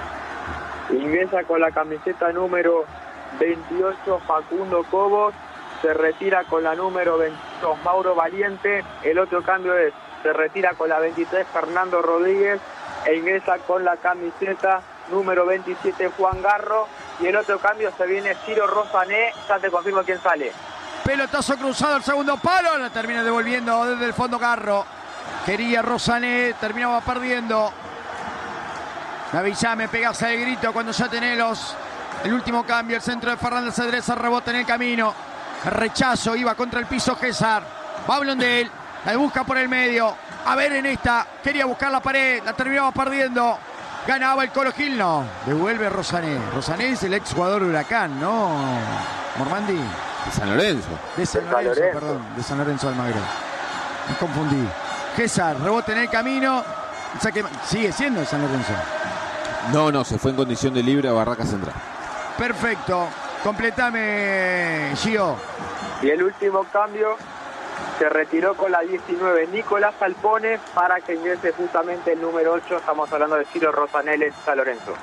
Ingresa con la camiseta número veintiocho Facundo Cobos. Se retira con la número veintidós Mauro Valiente. El otro cambio es, se retira con la veintitrés Fernando Rodríguez. E ingresa con la camiseta número veintisiete Juan Garro. Y el otro cambio se viene Ciro Rosané. Ya te confirmo quién sale. Pelotazo cruzado al segundo palo. La termina devolviendo desde el fondo Garro. Quería Rosané, terminaba perdiendo. Avísame, pegase el grito cuando ya tenés los, el último cambio. El centro de Fernández Cedresa, rebote en el camino. Rechazo, iba contra el piso César. Va Blondel, la busca por el medio. A ver en esta, quería buscar la pared, la terminaba perdiendo. Ganaba el Colo Gil, no. Devuelve Rosané. Rosané es el ex jugador de Huracán, ¿no? Mormandi. De San Lorenzo. De San Lorenzo, perdón. De San Lorenzo de Almagro. Me confundí. César, rebote en el camino. O sea que sigue siendo de San Lorenzo. No, no, se fue en condición de libre a Barraca Central. Perfecto. Completame, Gio. Y el último cambio, se retiró con la diecinueve Nicolás Alpone para que ingrese justamente el número ocho. Estamos hablando de Ciro Rosanel en San Lorenzo.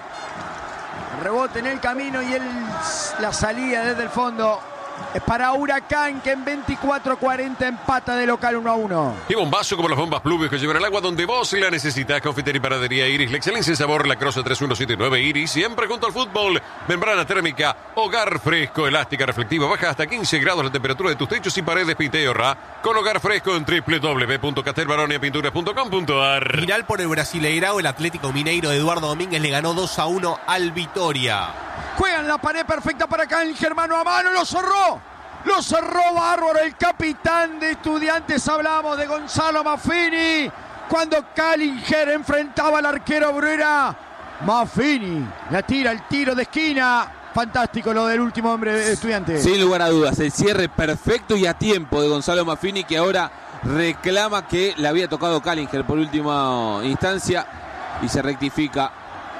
Rebote en el camino y el, la salida desde el fondo es para Huracán, que en veinticuatro cuarenta empata de local uno a uno. Y bombazo como las bombas Pluvios que llevan el agua donde vos la necesitas. Confitería y panadería Iris, la excelencia en sabor, la Croce tres uno siete nueve Iris, siempre junto al fútbol. Membrana térmica, hogar fresco, elástica, reflectiva, baja hasta quince grados la temperatura de tus techos y paredes. Piteorra, con hogar fresco en doble u doble u doble u punto castelbaronia pinturas punto com punto a r. Final por el Brasileirao, el Atlético Mineiro de Eduardo Domínguez le ganó dos a uno al Vitória. Juegan la pared perfecta para Cállinger, mano a mano, lo cerró. Lo cerró bárbaro el capitán de Estudiantes. Hablamos de Gonzalo Maffini. Cuando Cállinger enfrentaba al arquero Bruera, Maffini la tira, el tiro de esquina. Fantástico lo del último hombre de Estudiantes. Sin lugar a dudas, el cierre perfecto y a tiempo de Gonzalo Maffini, que ahora reclama que le había tocado Cállinger por última instancia y se rectifica.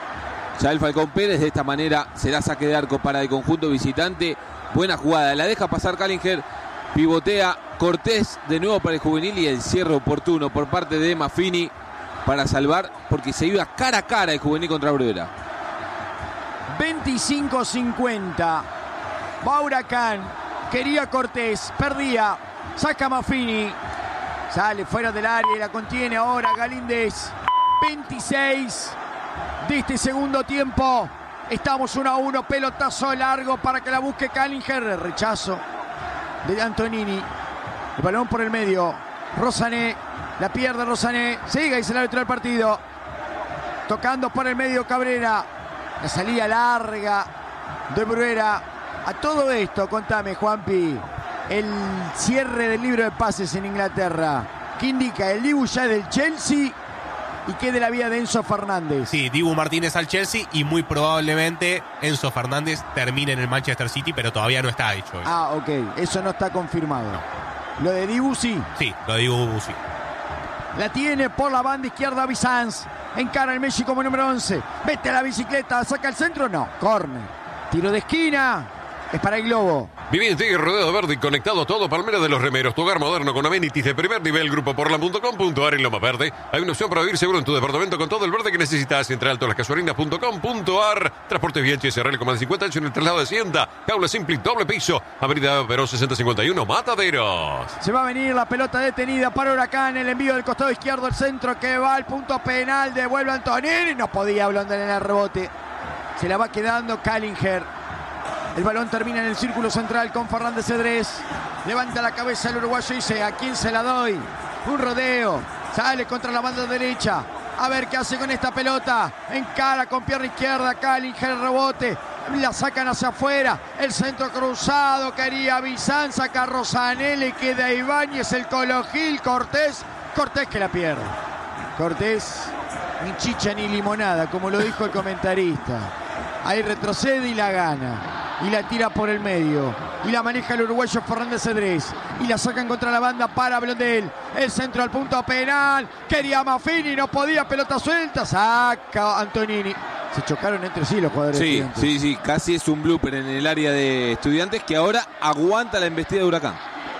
Ya el Falcón Pérez, de esta manera será saque de arco para el conjunto visitante. Buena jugada, la deja pasar Cállinger, pivotea Cortés de nuevo para el juvenil y el cierre oportuno por parte de Maffini para salvar, porque se iba cara a cara el juvenil contra Bruera. veinticinco cincuenta. Va Huracán, quería Cortés, perdía, saca Maffini, sale fuera del área y la contiene ahora Galíndez. veintiséis de este segundo tiempo. Estamos uno a uno, pelotazo largo para que la busque Cállinger. Rechazo de Antonini. El balón por el medio. Rosané, la pierde Rosané. Sigue y se la retiró el partido. Tocando por el medio Cabrera. La salida larga de Bruera. A todo esto, contame, Juanpi, el cierre del libro de pases en Inglaterra. ¿Qué indica? El Dibu ya es del Chelsea. ¿Y qué de la vida de Enzo Fernández? Sí, Dibu Martínez al Chelsea y muy probablemente Enzo Fernández termine en el Manchester City, pero todavía no está hecho eso. Ah, ok, eso no está confirmado. Lo de Dibu sí. Sí, lo de Dibu sí. La tiene por la banda izquierda Bizanz. Encara el Messi como número once. Vete a la bicicleta, saca el centro, no. Corner. Tiro de esquina. Es para el Globo. Viviente y rodeado verde y conectado a todo. Palmera de los Remeros, tu hogar moderno con amenities de primer nivel. Grupo portland punto com punto a r en Loma Verde. Hay una opción para vivir seguro en tu departamento con todo el verde que necesitas. Entre Alto Las Casuarinas punto com punto a r. Transportes Bianchi S R L con más de cincuenta años en el traslado de Hacienda. Jaula Simpli, doble piso. Avenida Perón sesenta cincuenta y uno, Mataderos. Se va a venir la pelota detenida para Huracán. El envío del costado izquierdo, el centro que va al punto penal. Devuelve Antonini. No podía Blondel en el rebote. Se la va quedando Cállinger. El balón termina en el círculo central con Fernández Cedrés. Levanta la cabeza el uruguayo y dice: ¿a quién se la doy? Un rodeo. Sale contra la banda derecha. A ver qué hace con esta pelota. Encara con pierna izquierda. Cállinger, rebote. La sacan hacia afuera. El centro cruzado. Quería Bizanz. Saca Rosané. Le queda Ibáñez. El Colo Gil. Cortés. Cortés que la pierde. Cortés, ni chicha ni limonada, como lo dijo el comentarista. Ahí retrocede y la gana. Y la tira por el medio. y la maneja el uruguayo Fernández Cedrés. Y la sacan contra la banda para Blondel. El centro al punto penal. Quería Maffini, no podía, pelota suelta. Saca Antonini. Se chocaron entre sí los jugadores. Sí, de sí, sí. Casi es un blooper en el área de Estudiantes que ahora aguanta la embestida de Huracán.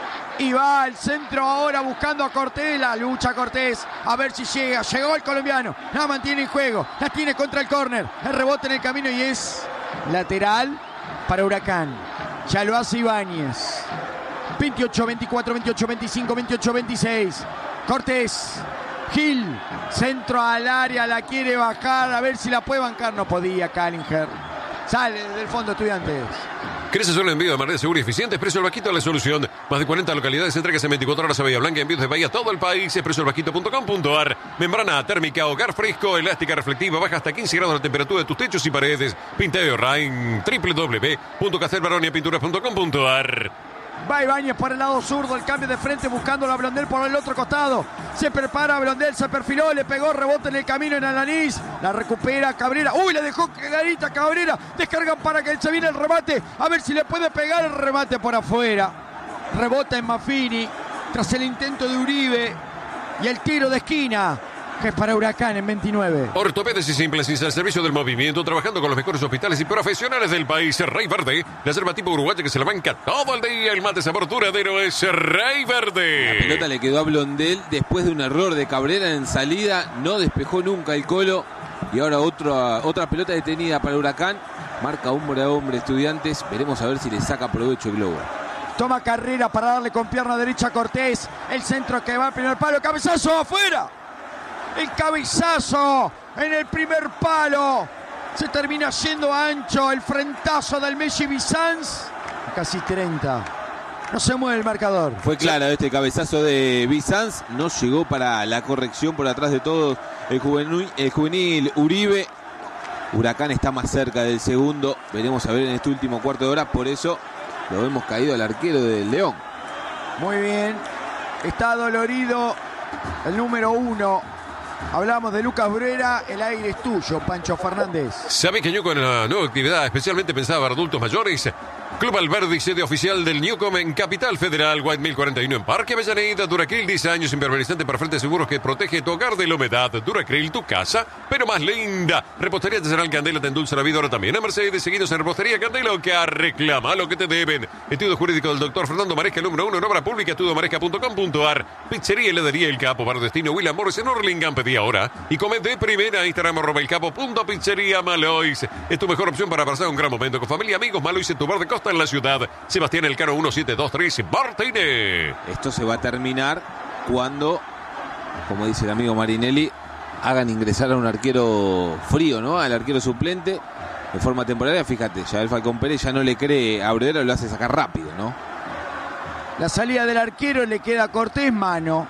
Y va al centro ahora buscando a Cortés. La lucha Cortés. A ver si llega. Llegó el colombiano. La mantiene en juego. La tiene contra el córner. El rebote en el camino y es lateral para Huracán. Ya lo hace Ibáñez. veintiocho, veinticuatro, veintiocho, veinticinco, veintiocho, veintiséis. Cortés. Gil. Centro al área. La quiere bajar. A ver si la puede bancar. No podía Callinger. Sale del fondo Estudiantes. ¿Querés hacer un envío de manera segura y eficiente? Expreso El Vaquito, la solución. Más de cuarenta localidades, entregas en veinticuatro horas a Bahía Blanca, envíos de Bahía a todo el país. expreso el vaquito punto com punto a r. Membrana térmica, hogar fresco, elástica reflectiva, baja hasta quince grados la temperatura de tus techos y paredes. Pinta y ahorra en w w w punto castelbaronia pinturas punto com punto a r. Va Ibáñez por el lado zurdo, el cambio de frente buscando a Blondel por el otro costado. Se prepara Blondel, se perfiló, le pegó, rebote en el camino en Alanís. La recupera Cabrera. Uy, le dejó clarita Cabrera. Descargan para que se viene el remate. A ver si le puede pegar el remate por afuera. Rebota en Maffini tras el intento de Uribe. Y el tiro de esquina, que es para Huracán en veintinueve. Ortopedas y implantes al servicio del movimiento, trabajando con los mejores hospitales y profesionales del país. Rey Verde, la yerba tipo uruguaya que se la banca todo el día. El mate sabor duradero es Rey Verde. La pelota le quedó a Blondel después de un error de Cabrera en salida. No despejó nunca el Colo. Y ahora otra, otra pelota detenida para Huracán. Marca hombre a hombre Estudiantes. Veremos a ver si le saca provecho el Globo. Toma carrera para darle con pierna derecha a Cortés. El centro que va al primer palo. Cabezazo afuera. El cabezazo en el primer palo. Se termina yendo ancho el frentazo del Messi Bizanz. Casi treinta. No se mueve el marcador. Fue claro este cabezazo de Bizanz. No llegó para la corrección por atrás de todos el juvenil, el juvenil Uribe. Huracán está más cerca del segundo. Veremos a ver en este último cuarto de hora. Por eso lo hemos caído al arquero del León. Muy bien. Está dolorido el número uno. Hablamos de Lucas Brera, el aire es tuyo, Pancho Fernández. ¿Sabe que Newcom en la nueva actividad especialmente pensada para adultos mayores? Club Alberdi, sede oficial del Newcom en Capital Federal, White Mill cuarenta y uno en Parque Avellaneda. Duracril, diez años, impermeabilizante para frentes seguros que protege tu hogar de la humedad. Duracril, tu casa, pero más linda. Repostería Artesanal Candela te endulza la vida ahora también. A Mercedes, seguidos en Repostería Candela, que reclama lo que te deben. Estudio jurídico del doctor Fernando Maresca, número uno en obra pública, estudio maresca punto com punto a r. Pizzería Heladería El Capo, para destino William Morris en Orlingham, pedí ahora. Y come de primera, Instagram arroba el capo punto pizzería Malois. Es tu mejor opción para pasar un gran momento con familia, amigos. Malois en tu bar de costa en la ciudad. Sebastián Elcano uno siete dos tres Martínez. Esto se va a terminar cuando, como dice el amigo Marinelli, hagan ingresar a un arquero frío, ¿no? Al arquero suplente de forma temporaria. Fíjate, ya el Falcón Pérez ya no le cree a Bredero, lo hace sacar rápido, ¿no? La salida del arquero le queda a Cortés, mano.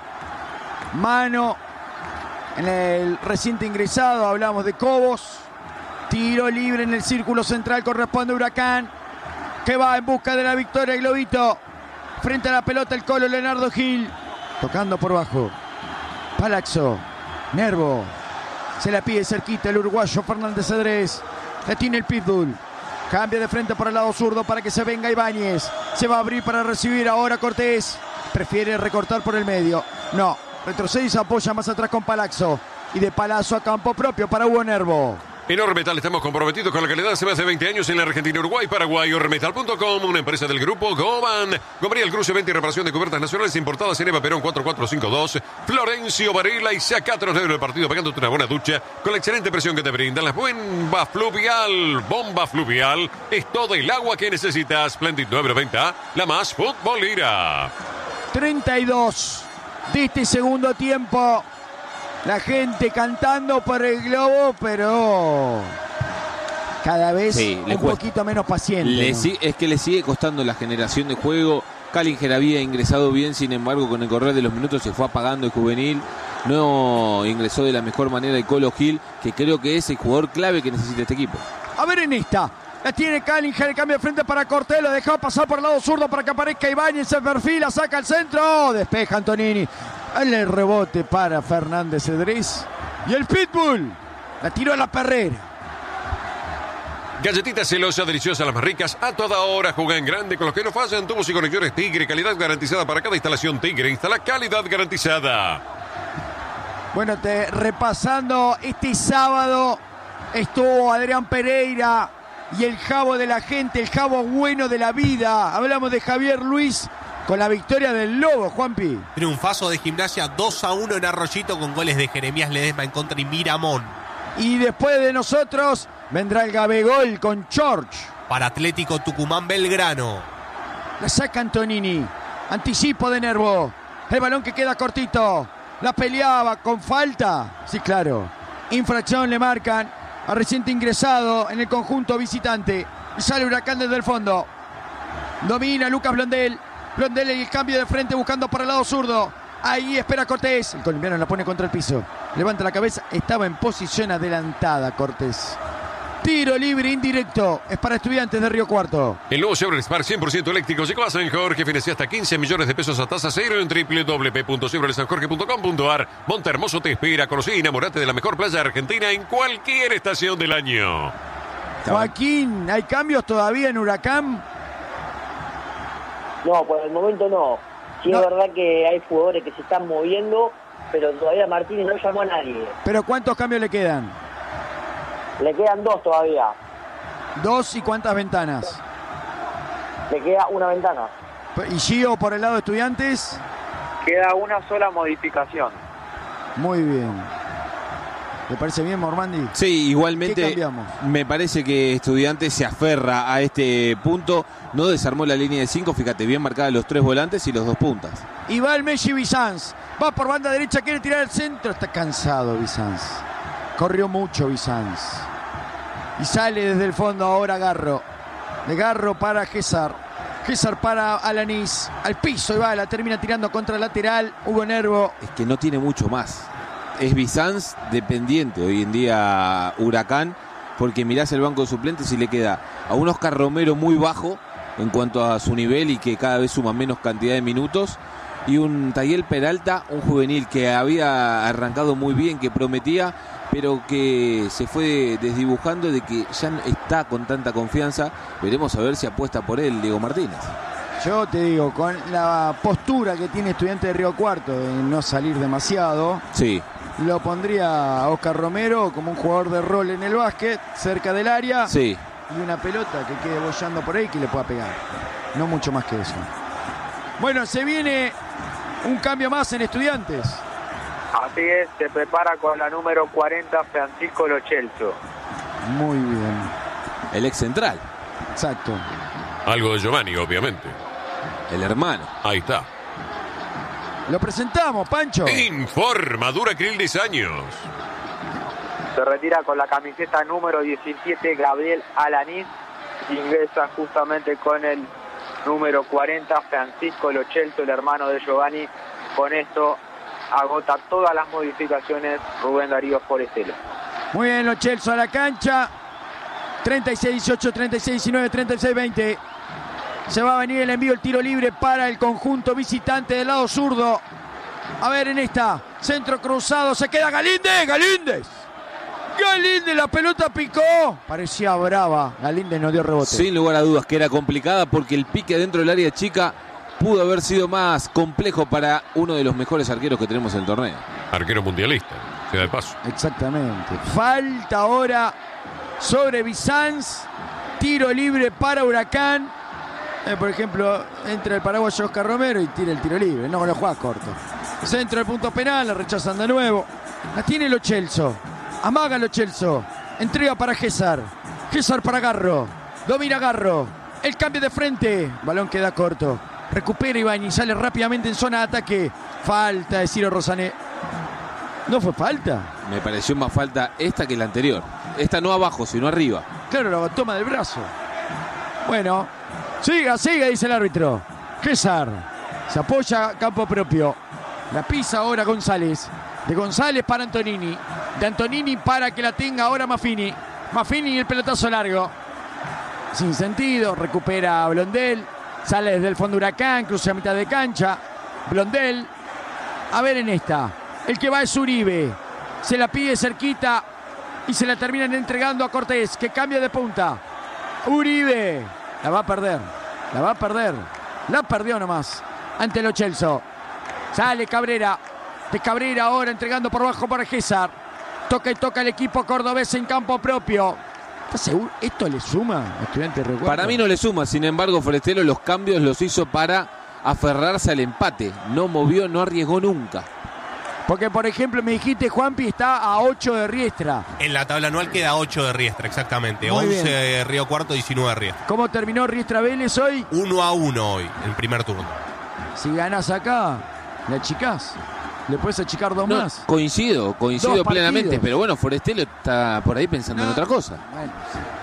Mano en el reciente ingresado, hablamos de Cobos. Tiro libre en el círculo central, corresponde a Huracán, que va en busca de la victoria. Globito frente a la pelota, el Colo Leonardo Gil, tocando por bajo. Palazzo, Nervo, se la pide cerquita el uruguayo Fernández Cedrés. La tiene el Pitbull. Cambia de frente por el lado zurdo para que se venga Ibáñez. Se va a abrir para recibir ahora Cortés. Prefiere recortar por el medio. No, retrocede y se apoya más atrás con Palazzo. Y de Palazzo a campo propio para Hugo Nervo. En Ormetal estamos comprometidos con la calidad hace más de veinte años en la Argentina, Uruguay, Paraguay. Ormetal punto com, una empresa del grupo Goban. Gabriel Cruz, venta y reparación de cubiertas nacionales importadas en Eva Perón cuatro cuatro cinco dos. Florencio Varela y Sacatros negro del partido, pagándote una buena ducha con la excelente presión que te brindan. La bomba fluvial, bomba fluvial, es todo el agua que necesitas. Splendid nueve noventa, la más futbolera. treinta y dos de este segundo tiempo. La gente cantando por el globo, pero cada vez sí, un cuesta. poquito menos paciente. Le ¿no? si, es que le sigue costando la generación de juego. Callinger había ingresado bien, sin embargo, con el correr de los minutos se fue apagando el juvenil. No ingresó de la mejor manera el Colo Gil, que creo que es el jugador clave que necesita este equipo. A ver en esta. La tiene Callinger, el cambio de frente para Cortés, lo dejó pasar por el lado zurdo para que aparezca Ibáñez, se perfila, saca el centro, despeja Antonini. El rebote para Fernández Cedrés. Y el Pitbull la tiró a la perrera. Galletitas celosas, deliciosas, las más ricas, a toda hora. Juega en grande con los que no fallan. Tubos y conectores Tigre, calidad garantizada para cada instalación Tigre. Instala calidad garantizada. Bueno, te, repasando este sábado estuvo Adrián Pereira y el jabo de la gente, el jabo bueno de la vida. Hablamos de Javier Luis con la victoria del Lobo, Juanpi. Triunfazo de Gimnasia dos a uno en Arroyito con goles de Jeremías Ledesma en contra y Miramón. Y después de nosotros vendrá el Gabegol con George. Para Atlético Tucumán Belgrano. La saca Antonini. Anticipo de Nervo. El balón que queda cortito. La peleaba con falta. Sí, claro. Infracción le marcan a reciente ingresado en el conjunto visitante. Y sale Huracán desde el fondo. Domina Lucas Blondel. Blondel en el cambio de frente buscando para el lado zurdo. Ahí espera Cortés. El colombiano la pone contra el piso. Levanta la cabeza. Estaba en posición adelantada Cortés. Tiro libre indirecto. Es para Estudiantes de Río Cuarto. El nuevo Chevrolet Spark cien por ciento eléctrico llegó a San Jorge. Financia hasta quince millones de pesos a tasa cero en doble u doble u doble u punto chevrolet san jorge punto com punto a r. Monte Hermoso te espera. Conocí y enamorate de la mejor playa de Argentina en cualquier estación del año. Joaquín, ¿hay cambios todavía en Huracán? No, por el momento no. Sí, No. es verdad que hay jugadores que se están moviendo, pero todavía Martínez no llamó a nadie. ¿Pero cuántos cambios le quedan? Le quedan dos todavía. ¿Dos y cuántas ventanas? Le queda una ventana. ¿Y Gio por el lado de Estudiantes? Queda una sola modificación. Muy bien. ¿Le parece bien, Mormandi? Sí, ¿Qué igualmente cambiamos? me parece que Estudiantes se aferra a este punto. No desarmó la línea de cinco, fíjate, bien marcada los tres volantes y los dos puntas. Y va el Messi Bizanz. Va por banda derecha, quiere tirar al centro. Está cansado Bizanz. Corrió mucho Bizanz. Y sale desde el fondo ahora Garro. De Garro para César. César para Alanís. Al piso y va, la termina tirando contra el lateral. Hugo Nervo. Es que no tiene mucho más. Es Bizanz dependiente hoy en día Huracán, porque mirás el banco de suplentes y le queda a un Oscar Romero muy bajo en cuanto a su nivel y que cada vez suma menos cantidad de minutos, y un Tayel Peralta, un juvenil que había arrancado muy bien, que prometía, pero que se fue desdibujando de que ya no está con tanta confianza. Veremos a ver si apuesta por él Diego Martínez. Yo te digo, con la postura que tiene Estudiante de Río Cuarto de no salir demasiado, Sí, lo pondría a Oscar Romero como un jugador de rol en el básquet, cerca del área, sí. y una pelota que quede bollando por ahí que le pueda pegar. No mucho más que eso. Bueno, se viene un cambio más en Estudiantes. Así es, se prepara con la número cuarenta Francisco Lo Celso. Muy bien. El ex central, Exacto. Algo de Giovanni, obviamente. el hermano. Ahí está. Lo presentamos, Pancho. Informa, dura diez años. Se retira con la camiseta número diecisiete Gabriel Alanís. Ingresa justamente con el número cuarenta Francisco Lo Celso, el hermano de Giovanni. Con esto agota todas las modificaciones Rubén Darío Forestelo. Muy bien, Lo Celso a la cancha. treinta y seis dieciocho, treinta y seis diecinueve, treinta y seis veinte. Se va a venir el envío, el tiro libre para el conjunto visitante del lado zurdo. A ver en esta, centro cruzado, se queda Galíndez, Galíndez. Galíndez, la pelota picó. Parecía brava, Galíndez no dio rebote. Sin lugar a dudas que era complicada, porque el pique dentro del área chica pudo haber sido más complejo para uno de los mejores arqueros que tenemos en el torneo. Arquero mundialista, queda el paso. Exactamente. Falta ahora sobre Bizanz. Tiro libre para Huracán. Eh, por ejemplo, entra el paraguayo Oscar Romero y tira el tiro libre. No lo juega corto. Centro del punto penal, la rechazan de nuevo. La tiene Lo Celso. Amaga Lo Celso. Entrega para César. César para Garro. Domina Garro. El cambio de frente. Balón queda corto. Recupera Iván y sale rápidamente en zona de ataque. Falta de Ciro Rosané. ¿No fue falta? Me pareció más falta esta que la anterior. Esta no abajo, sino arriba. Claro, la toma del brazo. Bueno, siga, siga, dice el árbitro. César se apoya a campo propio. La pisa ahora González. De González para Antonini. De Antonini para que la tenga ahora Maffini. Maffini y el pelotazo largo. Sin sentido, recupera a Blondel. Sale desde el fondo Huracán, cruza a mitad de cancha. Blondel. A ver en esta. El que va es Uribe. Se la pide cerquita y se la terminan entregando a Cortés, que cambia de punta. Uribe. La va a perder. La va a perder. La perdió nomás. Ante Lo Celso. Sale Cabrera. De Cabrera ahora entregando por bajo para Gézar. Toca y toca el equipo cordobés en campo propio. ¿Estás seguro? ¿Esto le suma a Estudiantes Recuerdo? Para mí no le suma. Sin embargo, Forestero los cambios los hizo para aferrarse al empate. No movió, no arriesgó nunca. Porque, por ejemplo, me dijiste, Juanpi está a ocho de Riestra. En la tabla anual queda ocho de Riestra, exactamente. Muy once bien. de Río Cuarto, diecinueve de Riestra. ¿Cómo terminó Riestra Vélez hoy? uno a uno hoy, en primer turno. Si ganás acá, la achicás. Le puedes achicar dos No, más. coincido, coincido Dos plenamente. partidos. Pero bueno, Forestero está por ahí pensando No. en otra cosa. Bueno,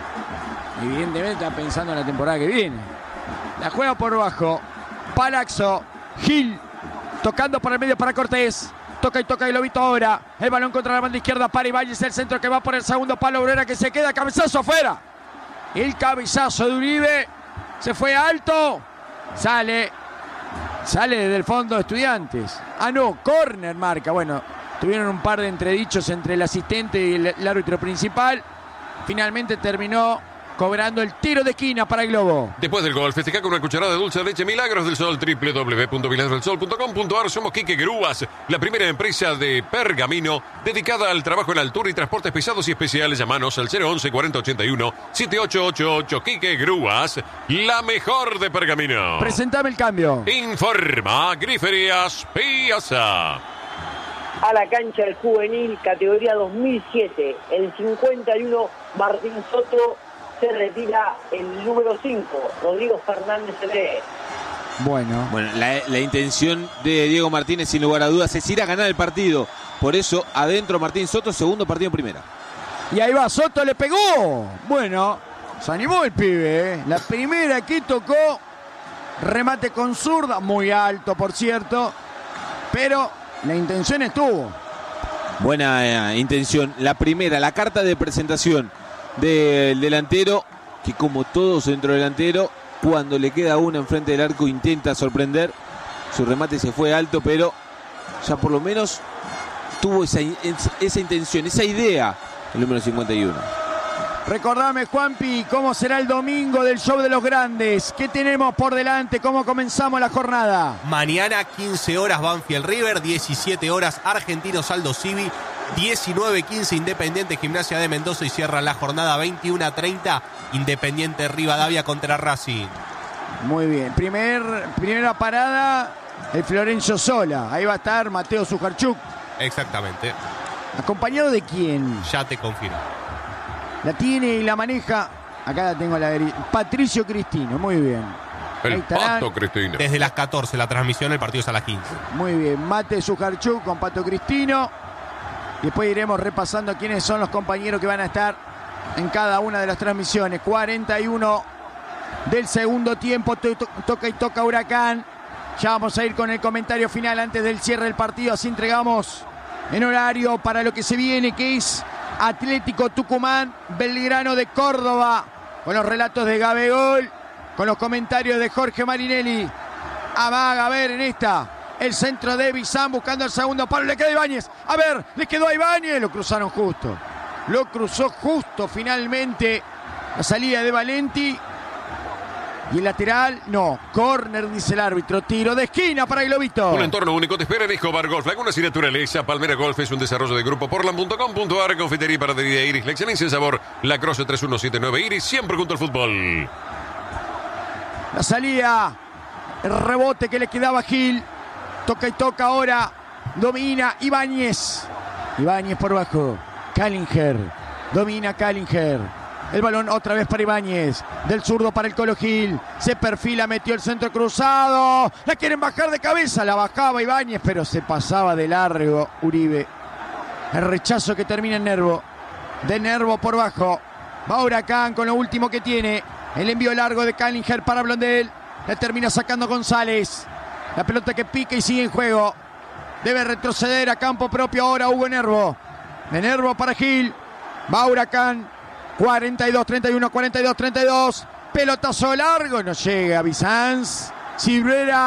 sí. Evidentemente está pensando en la temporada que viene. La juega por bajo. Palaxo. Gil. Tocando por el medio para Cortés. Toca y toca Globito ahora. El balón contra la banda izquierda para Ibáñez. El centro que va por el segundo palo. Obrera que se queda. Cabezazo afuera. El cabezazo de Uribe. Se fue alto. Sale. Sale desde el fondo de Estudiantes. Ah, no. Córner marca. Bueno, tuvieron un par de entredichos entre el asistente y el, el árbitro principal. Finalmente terminó cobrando el tiro de esquina para el Globo. Después del gol, festeja con una cucharada de dulce de leche Milagros del Sol, doble u doble u doble u punto milagros del sol punto com punto a r. Somos Quique Grúas, la primera empresa de pergamino dedicada al trabajo en altura y transportes pesados y especiales. Llamanos al cero once cuarenta ochenta y uno setenta y ocho ochenta y ocho. Quique Grúas, la mejor de pergamino. Presentame el cambio. Informa Griferías Piazza. A la cancha del juvenil, categoría dos mil siete, el cincuenta y uno, Martín Soto. Se retira el número cinco, Rodrigo Fernández Cebré. Bueno. Bueno, la, la intención de Diego Martínez, sin lugar a dudas, es ir a ganar el partido. Por eso, adentro Martín Soto, segundo partido en primera. Y ahí va, Soto le pegó. Bueno, se animó el pibe, ¿eh? La primera que tocó, remate con zurda, muy alto por cierto, pero la intención estuvo. Buena eh, intención. La primera, la carta de presentación del delantero, que como todo centro delantero, cuando le queda una enfrente del arco intenta sorprender. Su remate se fue alto, pero ya por lo menos tuvo esa, esa intención, esa idea, el número cincuenta y uno. Recordame, Juanpi, cómo será el domingo del show de los grandes. ¿Qué tenemos por delante? ¿Cómo comenzamos la jornada? Mañana, quince horas, Banfield River. diecisiete horas, Argentinos Aldo Civi. diecinueve quince, Independiente Gimnasia de Mendoza. Y cierra la jornada veintiuno a treinta, Independiente Rivadavia contra Racing. Muy bien. Primer, primera parada, el Florencio Sola. Ahí va a estar Mateo Sujarchuk. Exactamente. ¿Acompañado de quién? Ya te confirmo. La tiene y la maneja. Acá la tengo a la derecha. Patricio Cristino, muy bien. Ahí El estarán. Pato Cristina. Desde las catorce la transmisión, el partido es a las quince. Muy bien. Mate Sujarchuk con Pato Cristino. Después iremos repasando quiénes son los compañeros que van a estar en cada una de las transmisiones. cuarenta y uno del segundo tiempo. To- to- toca y toca Huracán. Ya vamos a ir con el comentario final antes del cierre del partido. Así entregamos en horario para lo que se viene, que es Atlético Tucumán, Belgrano de Córdoba, con los relatos de Gabegol, con los comentarios de Jorge Marinelli. Amaga, a ver en esta, el centro de Bizán buscando el segundo palo, le queda a Ibáñez, a ver, le quedó a Ibáñez, lo cruzaron justo, lo cruzó justo finalmente, la salida de Valenti. Y el lateral, no, córner, dice el árbitro, tiro de esquina para el Globito. Un entorno único te espera en Escobar Golf, Lagunas y Naturaleza. Palmera Golf es un desarrollo de grupo Portland punto com punto a r, confitería y panadería Iris, la excelencia en sabor. La Croce tres uno siete nueve Iris, siempre junto al fútbol. La salida, el rebote que le quedaba a Gil. Toca y toca ahora, domina Ibáñez. Ibáñez por bajo, Callinger, domina Callinger. El balón otra vez para Ibáñez. Del zurdo para el Colo Gil. Se perfila, metió el centro cruzado. La quieren bajar de cabeza. La bajaba Ibáñez, pero se pasaba de largo Uribe. El rechazo que termina en Nervo. De Nervo por bajo. Va Huracán con lo último que tiene. El envío largo de Callinger para Blondel. La termina sacando González. La pelota que pica y sigue en juego. Debe retroceder a campo propio ahora Hugo Nervo. De Nervo para Gil. Va Huracán. cuarenta y dos treinta y uno, cuarenta y dos treinta y dos. Pelotazo largo. No llega Bizanz. Cibrera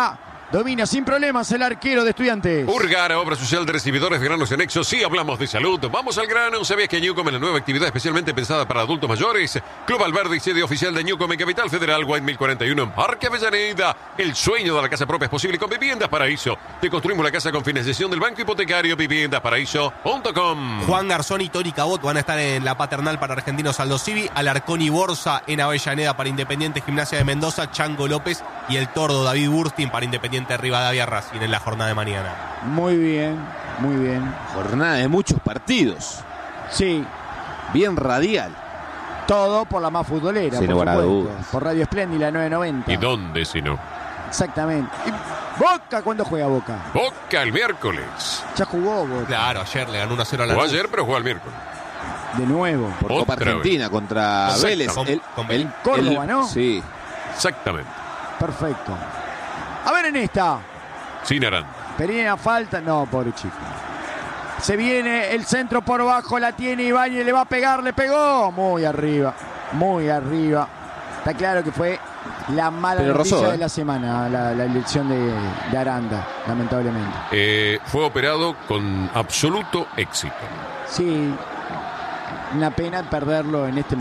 Domina sin problemas el arquero de Estudiantes. Urgara, obra social de recibidores de granos y anexos. Sí, hablamos de salud. Vamos al grano. ¿Sabías que Newcom es la nueva actividad especialmente pensada para adultos mayores? Club Alberdi y sede oficial de Newcom en Capital Federal, White mil cuarenta y uno en Parque Avellaneda. El sueño de la casa propia es posible con Viviendas Paraíso. Te construimos la casa con financiación del Banco Hipotecario. Viviendas Paraíso punto com. Juan Garzón y Tony Cabot van a estar en la paternal para Argentinos Aldo Civi, Alarcón y Borsa en Avellaneda para Independiente Gimnasia de Mendoza, Chango López y el Tordo David Burstin para Independiente Rivadavia Racing en la jornada de mañana. Muy bien, muy bien. Jornada de muchos partidos. Sí. Bien radial. Todo por la más futbolera, Sin por lugar a supuesto. dudas. Por Radio Espléndida nueve noventa. ¿Y dónde si no? Exactamente. Y Boca, ¿cuándo juega Boca? Boca el miércoles. Ya jugó Boca. Claro, ayer le ganó uno a cero a la Jugó Lanús. ayer, pero jugó el miércoles. De nuevo. Por Otra Copa Argentina vez. contra Exacto. Vélez. Con- El- con el- Córdoba, el- ¿no? Sí. Exactamente. Perfecto. A ver en esta. Sin Aranda. Pereira falta. No, pobre chico. Se viene el centro por bajo, la tiene Ibáñez, le va a pegar, le pegó. Muy arriba, muy arriba. Está claro que fue la mala Pero noticia rozó, ¿eh? de la semana, la, la elección de, de Aranda, lamentablemente. Eh, fue operado con absoluto éxito. Sí, una pena perderlo en este